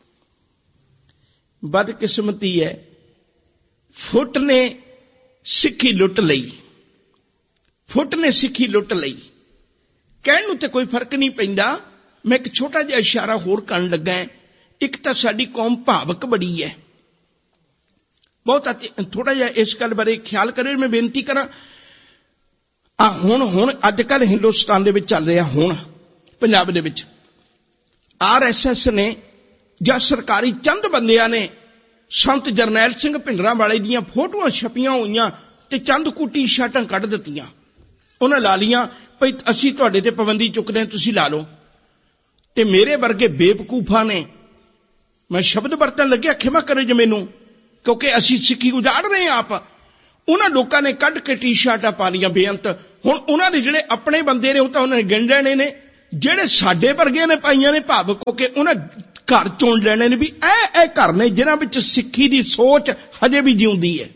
ਬਦਕਿਸਮਤੀ ਹੈ, ਫੁੱਟ ਨੇ ਸਿੱਖੀ ਲੁੱਟ ਲਈ, ਫੁੱਟ ਨੇ ਸਿੱਖੀ ਲੁੱਟ ਲਈ। ਕਹਿਣ ਨੂੰ ਤੇ ਕੋਈ ਫਰਕ ਨਹੀਂ ਪੈਂਦਾ। ਮੈਂ ਇੱਕ ਛੋਟਾ ਜਿਹਾ ਇਸ਼ਾਰਾ ਹੋਰ ਕਰਨ ਲੱਗਾ। ਇੱਕ ਤਾਂ ਸਾਡੀ ਕੌਮ ਭਾਵਕ ਬੜੀ ਹੈ, ਬਹੁਤ ਥੋੜਾ ਜਿਹਾ ਇਸ ਗੱਲ ਬਾਰੇ ਖਿਆਲ ਕਰਿਓ। ਮੈਂ ਬੇਨਤੀ ਕਰਾਂ, ਆ ਹੁਣ ਹੁਣ ਅੱਜ ਕੱਲ੍ਹ ਹਿੰਦੁਸਤਾਨ ਦੇ ਵਿੱਚ ਚੱਲ ਰਿਹਾ, ਹੁਣ ਪੰਜਾਬ ਦੇ ਵਿੱਚ ਆਰ ਐਸ ਐਸ ਨੇ ਜਾਂ ਸਰਕਾਰੀ ਚੰਦ ਬੰਦਿਆਂ ਨੇ ਸੰਤ ਜਰਨੈਲ ਸਿੰਘ ਭਿੰਡਰਾਂਵਾਲੇ ਦੀਆਂ ਫੋਟੋਆਂ ਛਪੀਆਂ ਹੋਈਆਂ ਤੇ ਚੰਦ ਕੁ ਟੀ ਸ਼ਰਟਾਂ ਕੱਢ ਦਿੱਤੀਆਂ। ਉਹਨਾਂ ਲਾ ਲੀਆਂ ਭਈ ਅਸੀਂ ਤੁਹਾਡੇ ਤੇ ਪਾਬੰਦੀ ਚੁੱਕਦੇ ਹਾਂ, ਤੁਸੀਂ ਲਾ ਲਓ। ਤੇ ਮੇਰੇ ਵਰਗੇ ਬੇਵਕੂਫਾਂ ਨੇ, ਮੈਂ ਸ਼ਬਦ ਵਰਤਣ ਲੱਗਿਆ ਖਿਮਾ ਕਰੇ ਜੇ ਮੈਨੂੰ, ਕਿਉਂਕਿ ਅਸੀਂ ਸਿੱਖੀ ਉਜਾੜ ਰਹੇ ਹਾਂ ਆਪ, ਉਹਨਾਂ ਲੋਕਾਂ ਨੇ ਕੱਢ ਕੇ ਟੀ ਸ਼ਰਟਾਂ ਪਾ ਲਈਆਂ ਬੇਅੰਤ। ਹੁਣ ਉਹਨਾਂ ਦੇ ਜਿਹੜੇ ਆਪਣੇ ਬੰਦੇ ਨੇ ਉਹ ਤਾਂ ਉਹਨਾਂ ਨੇ ਗਿਣ ਲੈਣੇ ਨੇ, ਜਿਹੜੇ ਸਾਡੇ ਵਰਗਿਆਂ ਨੇ ਪਾਈਆਂ ਨੇ ਭਾਵਕ ਹੋ ਕੇ, ਉਹਨਾਂ ਘਰ ਚੁਣ ਲੈਣੇ ਨੇ ਵੀ ਇਹ ਇਹ ਘਰ ਨੇ ਜਿਨ੍ਹਾਂ ਵਿੱਚ ਸਿੱਖੀ ਦੀ ਸੋਚ ਹਜੇ ਵੀ ਜਿਉਂਦੀ ਹੈ।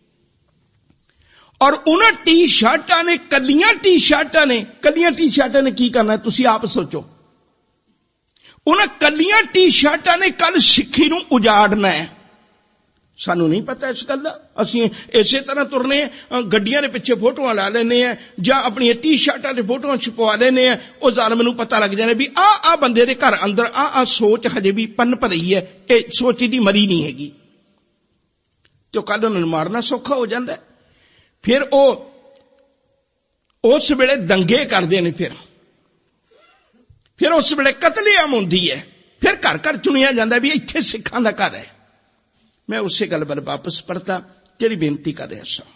ਔਰ ਉਹਨਾਂ ਟੀ ਸ਼ਰਟਾਂ ਨੇ, ਕੱਲੀਆਂ ਟੀ ਸ਼ਰਟਾਂ ਨੇ, ਕੱਲੀਆਂ ਟੀ ਸ਼ਰਟਾਂ ਨੇ ਕੀ ਕਰਨਾ ਤੁਸੀਂ ਆਪ ਸੋਚੋ। ਉਹਨਾਂ ਕੱਲੀਆਂ ਟੀ ਸ਼ਰਟਾਂ ਨੇ ਕੱਲ ਸਿੱਖੀ ਨੂੰ ਉਜਾੜਨਾ ਹੈ। ਸਾਨੂੰ ਨਹੀਂ ਪਤਾ ਇਸ ਗੱਲ ਦਾ, ਅਸੀਂ ਇਸੇ ਤਰ੍ਹਾਂ ਤੁਰਨੇ ਆ, ਗੱਡੀਆਂ ਦੇ ਪਿੱਛੇ ਫੋਟੋਆਂ ਲਾ ਲੈਂਦੇ ਆ ਜਾਂ ਆਪਣੀਆਂ ਟੀ ਸ਼ਰਟਾਂ ਤੇ ਫੋਟੋਆਂ ਛਪਵਾ ਲੈਂਦੇ ਆ। ਉਹ ਜ਼ਾਲਮ ਨੂੰ ਪਤਾ ਲੱਗ ਜਾਣਾ ਵੀ ਆਹ ਆਹ ਬੰਦੇ ਦੇ ਘਰ ਅੰਦਰ ਆਹ ਆਹ ਸੋਚ ਹਜੇ ਵੀ ਪਨਪ ਰਹੀ ਹੈ, ਇਹ ਸੋਚ ਦੀ ਮਰੀ ਨਹੀਂ ਹੈਗੀ। ਤੇ ਕੱਲ ਉਹਨਾਂ ਨੂੰ ਮਾਰਨਾ ਸੌਖਾ ਹੋ ਜਾਂਦਾ। ਫਿਰ ਉਹ ਉਸ ਵੇਲੇ ਦੰਗੇ ਕਰਦੇ ਨੇ, ਫਿਰ ਫਿਰ ਉਸ ਵੇਲੇ ਕਤਲੇਆਮ ਹੁੰਦੀ ਹੈ, ਫਿਰ ਘਰ ਘਰ ਚੁਣਿਆ ਜਾਂਦਾ ਵੀ ਇੱਥੇ ਸਿੱਖਾਂ ਦਾ ਘਰ ਹੈ। ਮੈਂ ਉਸੇ ਗੱਲ ਵੱਲ ਵਾਪਸ ਪਰਤਾ ਜਿਹੜੀ ਬੇਨਤੀ ਕਰ ਰਿਹਾ ਸਾਂ।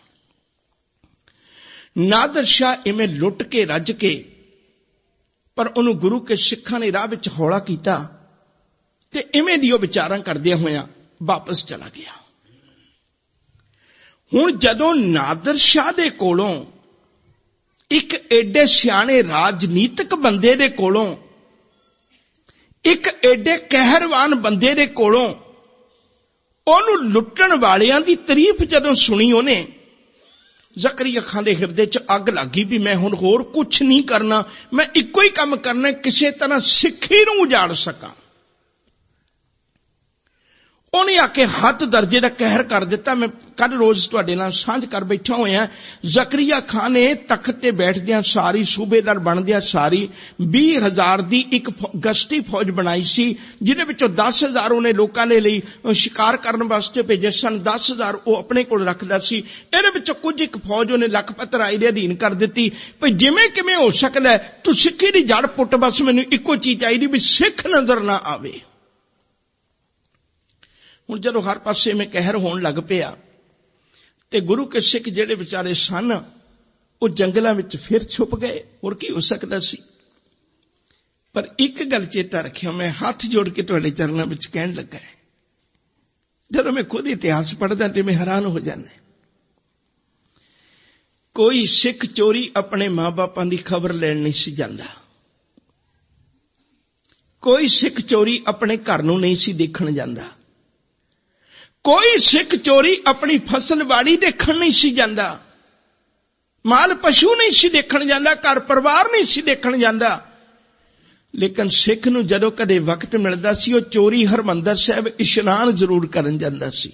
ਨਾਦਰ ਸ਼ਾਹ ਇਵੇਂ ਲੁੱਟ ਕੇ ਰੱਜ ਕੇ, ਪਰ ਉਹਨੂੰ ਗੁਰੂ ਕੇ ਸਿੱਖਾਂ ਨੇ ਰਾਹ ਵਿੱਚ ਹੌਲਾ ਕੀਤਾ ਤੇ ਇਵੇਂ ਦੀ ਉਹ ਵਿਚਾਰਾਂ ਕਰਦਿਆਂ ਹੋਇਆਂ ਵਾਪਸ ਚਲਾ ਗਿਆ। ਹੁਣ ਜਦੋਂ ਨਾਦਰ ਸ਼ਾਹ ਦੇ ਕੋਲੋਂ, ਇੱਕ ਏਡੇ ਸਿਆਣੇ ਰਾਜਨੀਤਿਕ ਬੰਦੇ ਦੇ ਕੋਲੋਂ, ਇੱਕ ਏਡੇ ਕਹਿਰਵਾਨ ਬੰਦੇ ਦੇ ਕੋਲੋਂ ਉਹਨੂੰ ਲੁੱਟਣ ਵਾਲਿਆਂ ਦੀ ਤਾਰੀਫ ਜਦੋਂ ਸੁਣੀ ਉਹਨੇ, ਜ਼ਕਰੀਆ ਖਾਨ ਦੇ ਹਿਰਦੇ 'ਚ ਅੱਗ ਲੱਗ ਗਈ ਵੀ ਮੈਂ ਹੁਣ ਹੋਰ ਕੁਛ ਨਹੀਂ ਕਰਨਾ, ਮੈਂ ਇੱਕੋ ਹੀ ਕੰਮ ਕਰਨਾ, ਕਿਸੇ ਤਰ੍ਹਾਂ ਸਿੱਖੀ ਨੂੰ ਉਜਾੜ ਸਕਾਂ। ਉਹਨੇ ਆ ਕੇ ਹੱਦ ਦਰਜੇ ਦਾ ਕਹਿਰ ਕਰ ਦਿੱਤਾ। ਮੈਂ ਕੱਲ ਰੋਜ਼ ਤੁਹਾਡੇ ਨਾਲ ਸਾਂਝ ਕਰ ਬੈਠਾ ਹੋਇਆ। ਜ਼ਕਰੀਆ ਖਾਨ ਨੇ ਤਖਤ ਤੇ ਬੈਠਦਿਆਂ ਸਾਰੀ, ਸੂਬੇਦਾਰ ਬਣਦਿਆਂ ਸਾਰੀ, ਵੀਹ ਹਜ਼ਾਰ ਦੀ ਇੱਕ ਗਸ਼ਤੀ ਫੌਜ ਬਣਾਈ ਸੀ, ਜਿਹਦੇ ਵਿੱਚੋਂ ਦਸ ਹਜ਼ਾਰ ਉਹਨੇ ਲੋਕਾਂ ਦੇ ਲਈ ਸ਼ਿਕਾਰ ਕਰਨ ਵਾਸਤੇ ਭੇਜੇ ਸਨ, ਦਸ ਹਜ਼ਾਰ ਉਹ ਆਪਣੇ ਕੋਲ ਰੱਖਦਾ ਸੀ। ਇਹਦੇ ਵਿੱਚੋਂ ਕੁਝ ਇੱਕ ਫੌਜ ਉਹਨੇ ਲਖਪਤ ਰਾਏ ਦੇ ਅਧੀਨ ਕਰ ਦਿੱਤੀ ਭਈ ਜਿਵੇਂ ਕਿਵੇਂ ਹੋ ਸਕਦਾ ਤੂੰ ਸਿੱਖੀ ਦੀ ਜੜ ਪੁੱਟ, ਬਸ ਮੈਨੂੰ ਇੱਕੋ ਚੀਜ਼ ਚਾਹੀਦੀ ਵੀ ਸਿੱਖ ਨਜ਼ਰ ਨਾ ਆਵੇ। ਹੁਣ ਜਦੋਂ ਹਰ ਪਾਸੇ ਮੈਂ ਕਹਿਰ ਹੋਣ ਲੱਗ ਪਿਆ ਤੇ ਗੁਰੂ ਕੇ ਸਿੱਖ ਜਿਹੜੇ ਵਿਚਾਰੇ ਸਨ ਉਹ ਜੰਗਲਾਂ ਵਿੱਚ ਫਿਰ ਛੁਪ ਗਏ। ਹੋਰ ਕੀ ਹੋ ਸਕਦਾ ਸੀ। ਪਰ ਇੱਕ ਗੱਲ ਚੇਤਾ ਰੱਖਿਓ, ਮੈਂ ਹੱਥ ਜੋੜ ਕੇ ਤੁਹਾਡੇ ਚਰਨਾਂ ਵਿੱਚ ਕਹਿਣ ਲੱਗਾ ਹੈ, ਜਦੋਂ ਮੈਂ ਖੁਦ ਇਤਿਹਾਸ ਪੜ੍ਹਦਾ ਤੇ ਮੈਂ ਹੈਰਾਨ ਹੋ ਜਾਂਦਾ। ਕੋਈ ਸਿੱਖ ਚੋਰੀ ਆਪਣੇ ਮਾਂ-ਬਾਪਾਂ ਦੀ ਖਬਰ ਲੈਣ ਨਹੀਂ ਸੀ ਜਾਂਦਾ। ਕੋਈ ਸਿੱਖ ਚੋਰੀ ਆਪਣੇ ਘਰ ਨੂੰ ਨਹੀਂ ਸੀ ਦੇਖਣ ਜਾਂਦਾ। ਕੋਈ ਸਿੱਖ ਚੋਰੀ ਆਪਣੀ ਫਸਲਬਾੜੀ ਦੇਖਣ ਨਹੀਂ ਸੀ ਜਾਂਦਾ। ਮਾਲ ਪਸ਼ੂ ਨਹੀਂ ਸੀ ਦੇਖਣ ਜਾਂਦਾ, ਘਰ ਪਰਿਵਾਰ ਨਹੀਂ ਸੀ ਦੇਖਣ ਜਾਂਦਾ। ਲੇਕਿਨ ਸਿੱਖ ਨੂੰ ਜਦੋਂ ਕਦੇ ਵਕਤ ਮਿਲਦਾ ਸੀ, ਉਹ ਚੋਰੀ ਹਰਿਮੰਦਰ ਸਾਹਿਬ ਇਸ਼ਨਾਨ ਜ਼ਰੂਰ ਕਰਨ ਜਾਂਦਾ ਸੀ,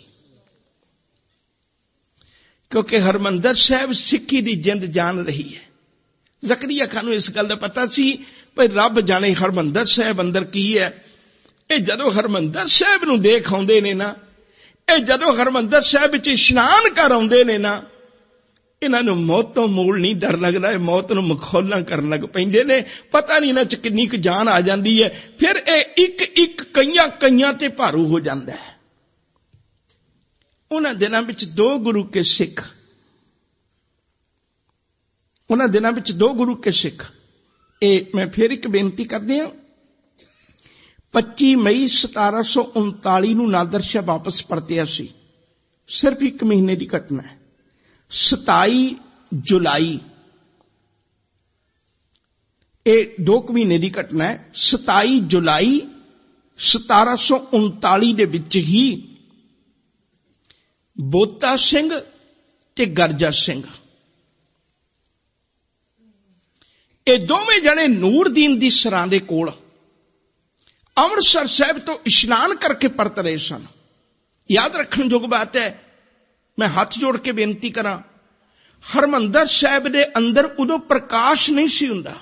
ਕਿਉਂਕਿ ਹਰਿਮੰਦਰ ਸਾਹਿਬ ਸਿੱਖੀ ਦੀ ਜਿੰਦ ਜਾਨ ਰਹੀ ਹੈ। ਜ਼ਕਰੀਆ ਖਾਨ ਨੂੰ ਇਸ ਗੱਲ ਦਾ ਪਤਾ ਸੀ ਭਈ ਰੱਬ ਜਾਣੇ ਹਰਿਮੰਦਰ ਸਾਹਿਬ ਅੰਦਰ ਕੀ ਹੈ। ਇਹ ਜਦੋਂ ਹਰਿਮੰਦਰ ਸਾਹਿਬ ਨੂੰ ਦੇਖ ਆਉਂਦੇ ਨੇ ਨਾ, ਇਹ ਜਦੋਂ ਹਰਿਮੰਦਰ ਸਾਹਿਬ ਵਿੱਚ ਇਸ਼ਨਾਨ ਕਰ ਆਉਂਦੇ ਨੇ ਨਾ, ਇਹਨਾਂ ਨੂੰ ਮੌਤ ਤੋਂ ਮੂਲ ਨਹੀਂ ਡਰ ਲੱਗਦਾ, ਇਹ ਮੌਤ ਨੂੰ ਮਖੌਲਾਂ ਕਰਨ ਲੱਗ ਪੈਂਦੇ ਨੇ। ਪਤਾ ਨਹੀਂ ਇਹਨਾਂ 'ਚ ਕਿੰਨੀ ਕੁ ਜਾਨ ਆ ਜਾਂਦੀ ਹੈ। ਫਿਰ ਇਹ ਇੱਕ ਇੱਕ ਕਈਆਂ ਕਈਆਂ ਤੇ ਭਾਰੂ ਹੋ ਜਾਂਦਾ ਹੈ। ਉਹਨਾਂ ਦਿਨਾਂ ਵਿੱਚ ਦੋ ਗੁਰੂ ਕੇ ਸਿੱਖ ਉਹਨਾਂ ਦਿਨਾਂ ਵਿੱਚ ਦੋ ਗੁਰੂ ਕੇ ਸਿੱਖ ਇਹ ਮੈਂ ਫਿਰ ਇੱਕ ਬੇਨਤੀ ਕਰਦੇ ਹਾਂ, ਪੱਚੀ ਮਈ ਸਤਾਰਾਂ ਸੌ ਉਨਤਾਲੀ ਨੂੰ ਨਾਦਰ ਸ਼ਾਹ ਵਾਪਸ ਪਰਤਿਆ ਸੀ। ਸਿਰਫ ਇੱਕ ਮਹੀਨੇ ਦੀ ਘਟਨਾ ਹੈ। ਸਤਾਈ ਜੁਲਾਈ, ਇਹ ਦੋ ਕੁ ਮਹੀਨੇ ਦੀ ਘਟਨਾ ਹੈ। ਸਤਾਈ ਜੁਲਾਈ ਸਤਾਰਾਂ ਸੌ ਉਨਤਾਲੀ ਦੇ ਵਿੱਚ ਹੀ ਬੋਤਾ ਸਿੰਘ ਤੇ ਗਰਜਾ ਸਿੰਘ, ਇਹ ਦੋਵੇਂ ਜਣੇ ਨੂਰਦੀਨ ਦੀ ਸਰਾਂ ਦੇ ਕੋਲ ਅੰਮ੍ਰਿਤਸਰ ਸਾਹਿਬ ਤੋਂ ਇਸ਼ਨਾਨ ਕਰਕੇ ਪਰਤ ਰਹੇ ਸਨ। ਯਾਦ ਰੱਖਣ ਯੋਗ ਬਾਤ ਹੈ, ਮੈਂ ਹੱਥ ਜੋੜ ਕੇ ਬੇਨਤੀ ਕਰਾਂ, ਹਰਿਮੰਦਰ ਸਾਹਿਬ ਦੇ ਅੰਦਰ ਉਦੋਂ ਪ੍ਰਕਾਸ਼ ਨਹੀਂ ਸੀ ਹੁੰਦਾ।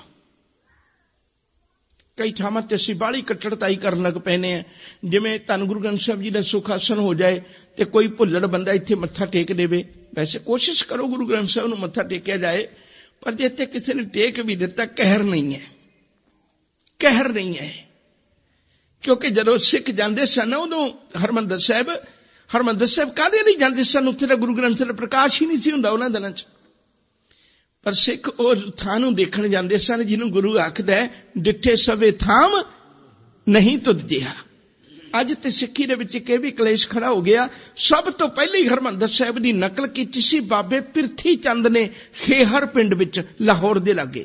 ਕਈ ਥਾਵਾਂ ਤੇ ਅਸੀਂ ਬਾਹਲੀ ਕੱਟੜਤਾਈ ਕਰਨ ਲੱਗ ਪੈਨੇ ਆ, ਜਿਵੇਂ ਧੰਨ ਗੁਰੂ ਗ੍ਰੰਥ ਸਾਹਿਬ ਜੀ ਦਾ ਸੁਖਾਸਨ ਹੋ ਜਾਏ ਤੇ ਕੋਈ ਭੁੱਲੜ ਬੰਦਾ ਇੱਥੇ ਮੱਥਾ ਟੇਕ ਦੇਵੇ। ਵੈਸੇ ਕੋਸ਼ਿਸ਼ ਕਰੋ ਗੁਰੂ ਗ੍ਰੰਥ ਸਾਹਿਬ ਨੂੰ ਮੱਥਾ ਟੇਕਿਆ ਜਾਏ, ਪਰ ਜੇ ਇੱਥੇ ਕਿਸੇ ਨੇ ਟੇਕ ਵੀ ਦਿੱਤਾ, ਕਹਿਰ ਨਹੀਂ ਹੈ, ਕਹਿਰ ਨਹੀਂ ਹੈ। ਕਿਉਂਕਿ ਜਦੋਂ ਸਿੱਖ ਜਾਂਦੇ ਸਨ ਉਦੋਂ ਹਰਿਮੰਦਰ ਸਾਹਿਬ ਹਰਿਮੰਦਰ ਸਾਹਿਬ ਕਾਹਦੇ ਲਈ ਜਾਂਦੇ ਸਨ? ਉੱਥੇ ਤਾਂ ਗੁਰੂ ਗ੍ਰੰਥ ਸਾਹਿਬ ਦਾ ਪ੍ਰਕਾਸ਼ ਹੀ ਨਹੀਂ ਸੀ ਹੁੰਦਾ ਉਹਨਾਂ ਦਿਨਾਂ 'ਚ। ਪਰ ਸਿੱਖ ਉਹ ਥਾਂ ਨੂੰ ਦੇਖਣ ਜਾਂਦੇ ਸਨ ਜਿਹਨੂੰ ਗੁਰੂ ਆਖਦਾ ਡਿੱਠੇ ਸਵੇ ਥਾਮ ਨਹੀਂ ਤੁਧ ਜਿਹਾ। ਅੱਜ ਤੇ ਸਿੱਖੀ ਦੇ ਵਿੱਚ ਇੱਕ ਇਹ ਵੀ ਕਲੇਸ਼ ਖੜਾ ਹੋ ਗਿਆ। ਸਭ ਤੋਂ ਪਹਿਲੀ ਹਰਿਮੰਦਰ ਸਾਹਿਬ ਦੀ ਨਕਲ ਕੀਤੀ ਸੀ ਬਾਬੇ ਪਿਰਥੀ ਚੰਦ ਨੇ ਖੇਹਰ ਪਿੰਡ ਵਿੱਚ, ਲਾਹੌਰ ਦੇ ਲਾਗੇ।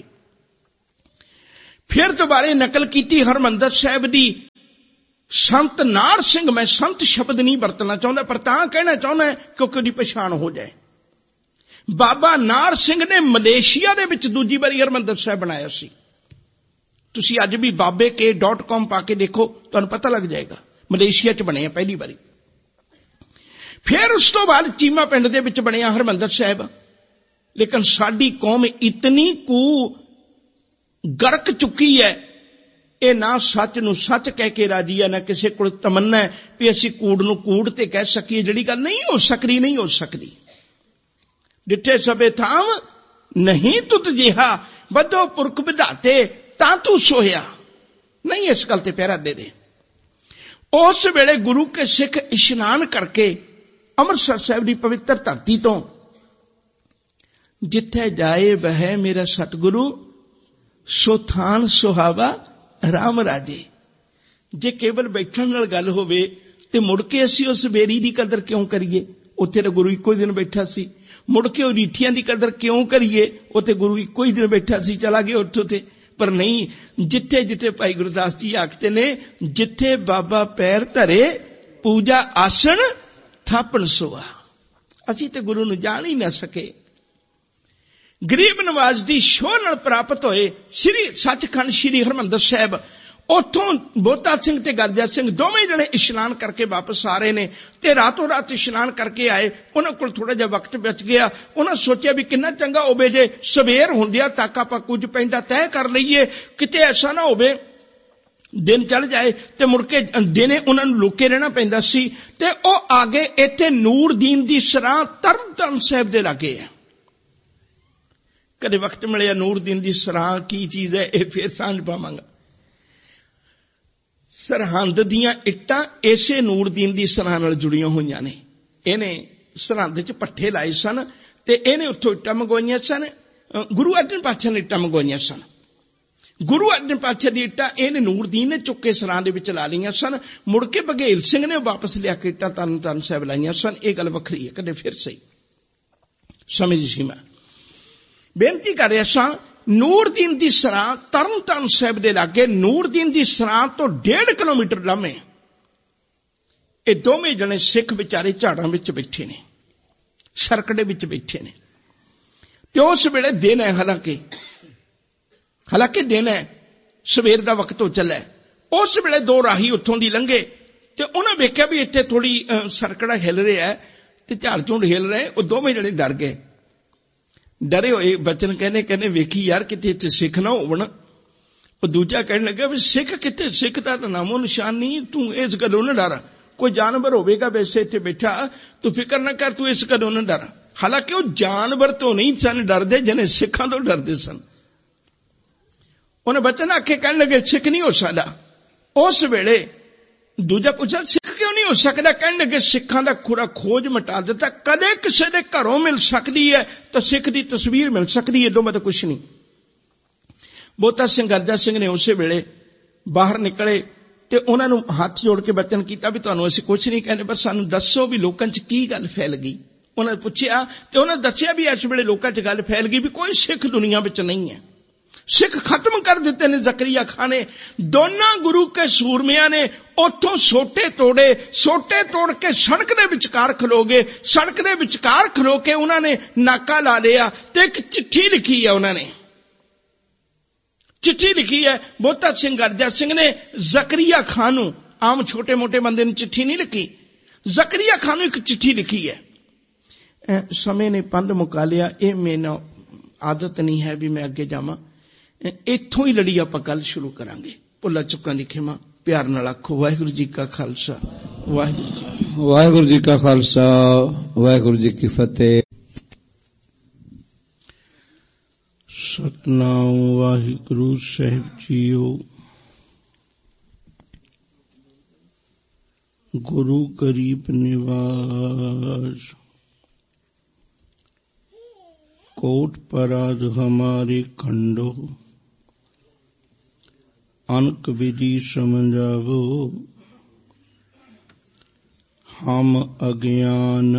ਫਿਰ ਦੁਬਾਰੇ ਨਕਲ ਕੀਤੀ ਹਰਿਮੰਦਰ ਸਾਹਿਬ ਦੀ ਸੰਤ ਨਾਰ ਸਿੰਘ, ਮੈਂ ਸੰਤ ਸ਼ਬਦ ਨਹੀਂ ਵਰਤਣਾ ਚਾਹੁੰਦਾ, ਪਰ ਤਾਂ ਕਹਿਣਾ ਚਾਹੁੰਦਾ ਕਿਉਂਕਿ ਉਹਦੀ ਪਛਾਣ ਹੋ ਜਾਏ। ਬਾਬਾ ਨਾਰ ਸਿੰਘ ਨੇ ਮਲੇਸ਼ੀਆ ਦੇ ਵਿੱਚ ਦੂਜੀ ਵਾਰੀ ਹਰਿਮੰਦਰ ਸਾਹਿਬ ਬਣਾਇਆ ਸੀ। ਤੁਸੀਂ ਅੱਜ ਵੀ ਬਾਬੇ ਕੇ ਡਾਟ ਕਾਮ ਪਾ ਕੇ ਦੇਖੋ, ਤੁਹਾਨੂੰ ਪਤਾ ਲੱਗ ਜਾਏਗਾ। ਮਲੇਸ਼ੀਆ 'ਚ ਬਣਿਆ ਪਹਿਲੀ ਵਾਰੀ। ਫਿਰ ਉਸ ਤੋਂ ਬਾਅਦ ਚੀਮਾ ਪਿੰਡ ਦੇ ਵਿੱਚ ਬਣਿਆ ਹਰਿਮੰਦਰ ਸਾਹਿਬ। ਲੇਕਿਨ ਸਾਡੀ ਕੌਮ ਇਤਨੀ ਕੁ ਗਰਕ ਚੁੱਕੀ ਹੈ, ਇਹ ਨਾ ਸੱਚ ਨੂੰ ਸੱਚ ਕਹਿ ਕੇ ਰਾਜੀ ਹੈ, ਨਾ ਕਿਸੇ ਕੋਲ ਤਮੰਨਾ ਹੈ ਵੀ ਅਸੀਂ ਕੂੜ ਨੂੰ ਕੂੜ ਤੇ ਕਹਿ ਸਕੀਏ। ਜਿਹੜੀ ਗੱਲ ਨਹੀਂ ਹੋ ਸਕਦੀ, ਨਹੀਂ ਹੋ ਸਕਦੀ। ਡਿੱਠੇ ਸਭੇ ਥਾਮ ਨਹੀਂ ਤੁਧ ਜਿਹਾ, ਵਧੋ ਪੁਰਖ ਵਿਧਾਤੇ ਤਾਂ ਤੂੰ ਸੋਇਆ। ਨਹੀਂ, ਇਸ ਗੱਲ ਤੇ ਪਹਿਰਾ ਦੇ ਦੇ। ਉਸ ਵੇਲੇ ਗੁਰੂ ਕੇ ਸਿੱਖ ਇਸ਼ਨਾਨ ਕਰਕੇ ਅੰਮ੍ਰਿਤਸਰ ਸਾਹਿਬ ਦੀ ਪਵਿੱਤਰ ਧਰਤੀ ਤੋਂ ਜਿੱਥੇ ਜਾਏ ਵਹਿ ਮੇਰਾ ਸਤਿਗੁਰੂ, ਸੋ ਥਾਨ ਸੁਹਾਵਾ ਰਾਮ ਰਾਜੇ। ਜੇ ਕੇਵਲ ਬੈਠਣ ਨਾਲ ਗੱਲ ਹੋਵੇ ਤੇ ਮੁੜ ਕੇ ਅਸੀਂ ਉਸ ਬੇਰੀ ਦੀ ਕਦਰ ਕਿਉਂ ਕਰੀਏ? ਉੱਥੇ ਤਾਂ ਗੁਰੂ ਇੱਕੋ ਹੀ ਦਿਨ ਬੈਠਾ ਸੀ। ਮੁੜ ਕੇ ਉਹ ਰੀਠੀਆਂ ਦੀ ਕਦਰ ਕਿਉਂ ਕਰੀਏ? ਉੱਥੇ ਗੁਰੂ ਇੱਕੋ ਹੀ ਦਿਨ ਬੈਠਾ ਸੀ, ਚਲਾ ਗਿਆ ਉੱਥੋਂ ਤੇ। ਪਰ ਨਹੀਂ, ਜਿੱਥੇ ਜਿੱਥੇ ਭਾਈ ਗੁਰਦਾਸ ਜੀ ਆਖਦੇ ਨੇ, ਜਿੱਥੇ ਬਾਬਾ ਪੈਰ ਧਰੇ ਪੂਜਾ ਆਸਣ ਥਾਪਣ ਸੋਆ। ਅਸੀਂ ਤੇ ਗੁਰੂ ਨੂੰ ਜਾਣ ਹੀ ਨਾ ਸਕੇ। ਗਰੀਬ ਨਵਾਜ਼ ਦੀ ਸ਼ੋਹ ਨਾਲ ਪ੍ਰਾਪਤ ਹੋਏ ਸ੍ਰੀ ਸੱਚਖੰਡ ਸ੍ਰੀ ਹਰਿਮੰਦਰ ਸਾਹਿਬ, ਉੱਥੋਂ ਬੋਤਾ ਸਿੰਘ ਤੇ ਗਰਜਾ ਸਿੰਘ ਦੋਵੇਂ ਜਣੇ ਇਸ਼ਨਾਨ ਕਰਕੇ ਵਾਪਸ ਆ ਰਹੇ ਨੇ ਤੇ ਰਾਤੋਂ ਰਾਤ ਇਸ਼ਨਾਨ ਕਰਕੇ ਆਏ। ਉਹਨਾਂ ਕੋਲ ਥੋੜਾ ਜਿਹਾ ਵਕਤ ਬਚ ਗਿਆ। ਉਹਨਾਂ ਸੋਚਿਆ ਵੀ ਕਿੰਨਾ ਚੰਗਾ ਹੋਵੇ ਜੇ ਸਵੇਰ ਹੁੰਦਿਆਂ ਤੱਕ ਆਪਾਂ ਕੁਝ ਪੈਂਡਾ ਤੈਅ ਕਰ ਲਈਏ, ਕਿਤੇ ਐਸਾ ਨਾ ਹੋਵੇ ਦਿਨ ਚੜ ਜਾਏ ਤੇ ਮੁੜ ਕੇ ਦਿਨੇ ਉਹਨਾਂ ਨੂੰ ਲੁਕੇ ਰਹਿਣਾ ਪੈਂਦਾ ਸੀ। ਤੇ ਉਹ ਆ ਗਏ ਇੱਥੇ ਨੂਰਦੀਨ ਦੀ ਸਰਾਂ ਤਰਨਤਾਰਨ ਸਾਹਿਬ ਦੇ ਲਾਗੇ ਹੈ। ਕਦੇ ਵਕਤ ਮਿਲਿਆ ਨੂਰਦੀਨ ਦੀ ਸਰਾਂ ਕੀ ਚੀਜ਼ ਹੈ, ਇਹ ਫੇਰ ਸਾਂਝ ਪਾਵਾਂਗਾ। ਸਰਹੰਦ ਦੀਆਂ ਇੱਟਾਂ ਇਸੇ ਨੂਰਦੀਨ ਦੀ ਸਰਾਂ ਨਾਲ ਜੁੜੀਆਂ ਹੋਈਆਂ ਨੇ। ਇਹਨੇ ਸਰਹੰਦ 'ਚ ਪੱਠੇ ਲਾਏ ਸਨ ਤੇ ਇਹਨੇ ਉੱਥੋਂ ਇੱਟਾਂ ਮੰਗਵਾਈਆਂ ਸਨ। ਗੁਰੂ ਅਰਜਨ ਪਾਤਸ਼ਾਹ ਨੇ ਇੱਟਾਂ ਮੰਗਵਾਈਆਂ ਸਨ। गुरु अर्जन पातशाह दी इट्टां इहने नूरदीन ने चुक के सरां दे विच ला लईआं सन। मुड़ के बघेल सिंह ने वापस लिया के इट्टां तरन तारण साहिब लाईआं सन। ये गल वखरी है, कदे फिर सही समय दी सीमा बेनती कर रहा सां। नूरदीन दी सरां तरन तारण साहिब दे लागे नूरदीन दी सरां तो डेढ़ किलोमीटर लामे ये दोवें जने सिख बेचारे झाड़ां विच बैठे ने, सरकड़े विच बैठे ने। ते उस वेले दिन है, हालांकि हालांकि दिन है, सवेर दा वक्त हो चला है। उस वेले दो राही उत्थों दी लंघे ते उन्हां वेख्या भी इत्थे थोड़ी सरकड़ा हिल रहा है ते झाड़ झुंड हिल रहे। वो दोवें जने डर गए। डरे होए बचन कहने कहने वेखी यार किते इत्थे सिख ना होवन। वो दूजा कहने लगा भी सिख किते, सिख दा नामो निशान नहीं, तू इस गल्लों ना डर। कोई जानवर होवेगा वैसे इत्थे बैठा, तू फिक्र ना कर, तू इस गल्लों ना डर। हालांकि वो जानवर तो नहीं सन डरदे जिन्हें सिखां तो डरदे सन। उन्हें बचन आखे कहने लगे सिख नहीं हो सकदा। उस वेले दूजा पूछा सिख क्यों नहीं हो सकता? कहने लगे सिखां दा खुरा खोज मिटा दिता। कदे किसी दे घरों मिल सकती है तो सिख दी तस्वीर मिल सकती है, दोवें तो कुछ नहीं। बोता सिंह गर्जा सिंह ने उस वेले बाहर निकले ते उन्हां नूं हाथ जोड़ के बचन कीता भी तुहानूं असीं कुछ नहीं कहने, बस सानूं दस्सो भी लोकां च की गल फैल गई। उन्होंने पूछया ते उन्होंने दस्सिया भी इस वेले लोकां च गल फैल गई भी कोई सिख दुनिया विच नहीं है। सिख खत्म कर दिते ने जकरिया खां ने। दोनों गुरु के सूरमिया ने उथों सोटे तोड़े, सोटे तोड़ के सड़क दे विचकार खलो गए। सड़क दे विचकार खलो के उन्होंने नाका ला लिया ते एक चिट्ठी लिखी है। उन्होंने चिट्ठी लिखी है। बोता सिंह गर्जा सिंह ने जकरिया खां नूं, आम छोटे मोटे बंदे ने चिट्ठी नहीं लिखी, जकरिया खां नूं एक चिट्ठी लिखी है। समय ने पंध मुका लिया। ये मेरी आदत नहीं है भी मैं अगे जावां, इत्थों ही लड़ी आपां गल शुरू करांगे। भुल्ला चुक्कां दी खिमा प्यार नाल आखो वाहिगुरू जी का खालसा वाहिगुरू जी वाहिगुरू जी का खालसा वाहिगुरू जी की फतेह। सतनाम वाहिगुरू साहिब जीओ। गुरु गरीब निवास कोट पराध हमारे खंडो, अनक विधि समझावो, हम अज्ञान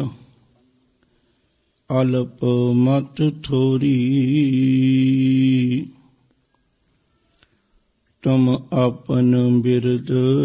अल्प मत थोरी, तुम अपन बिरद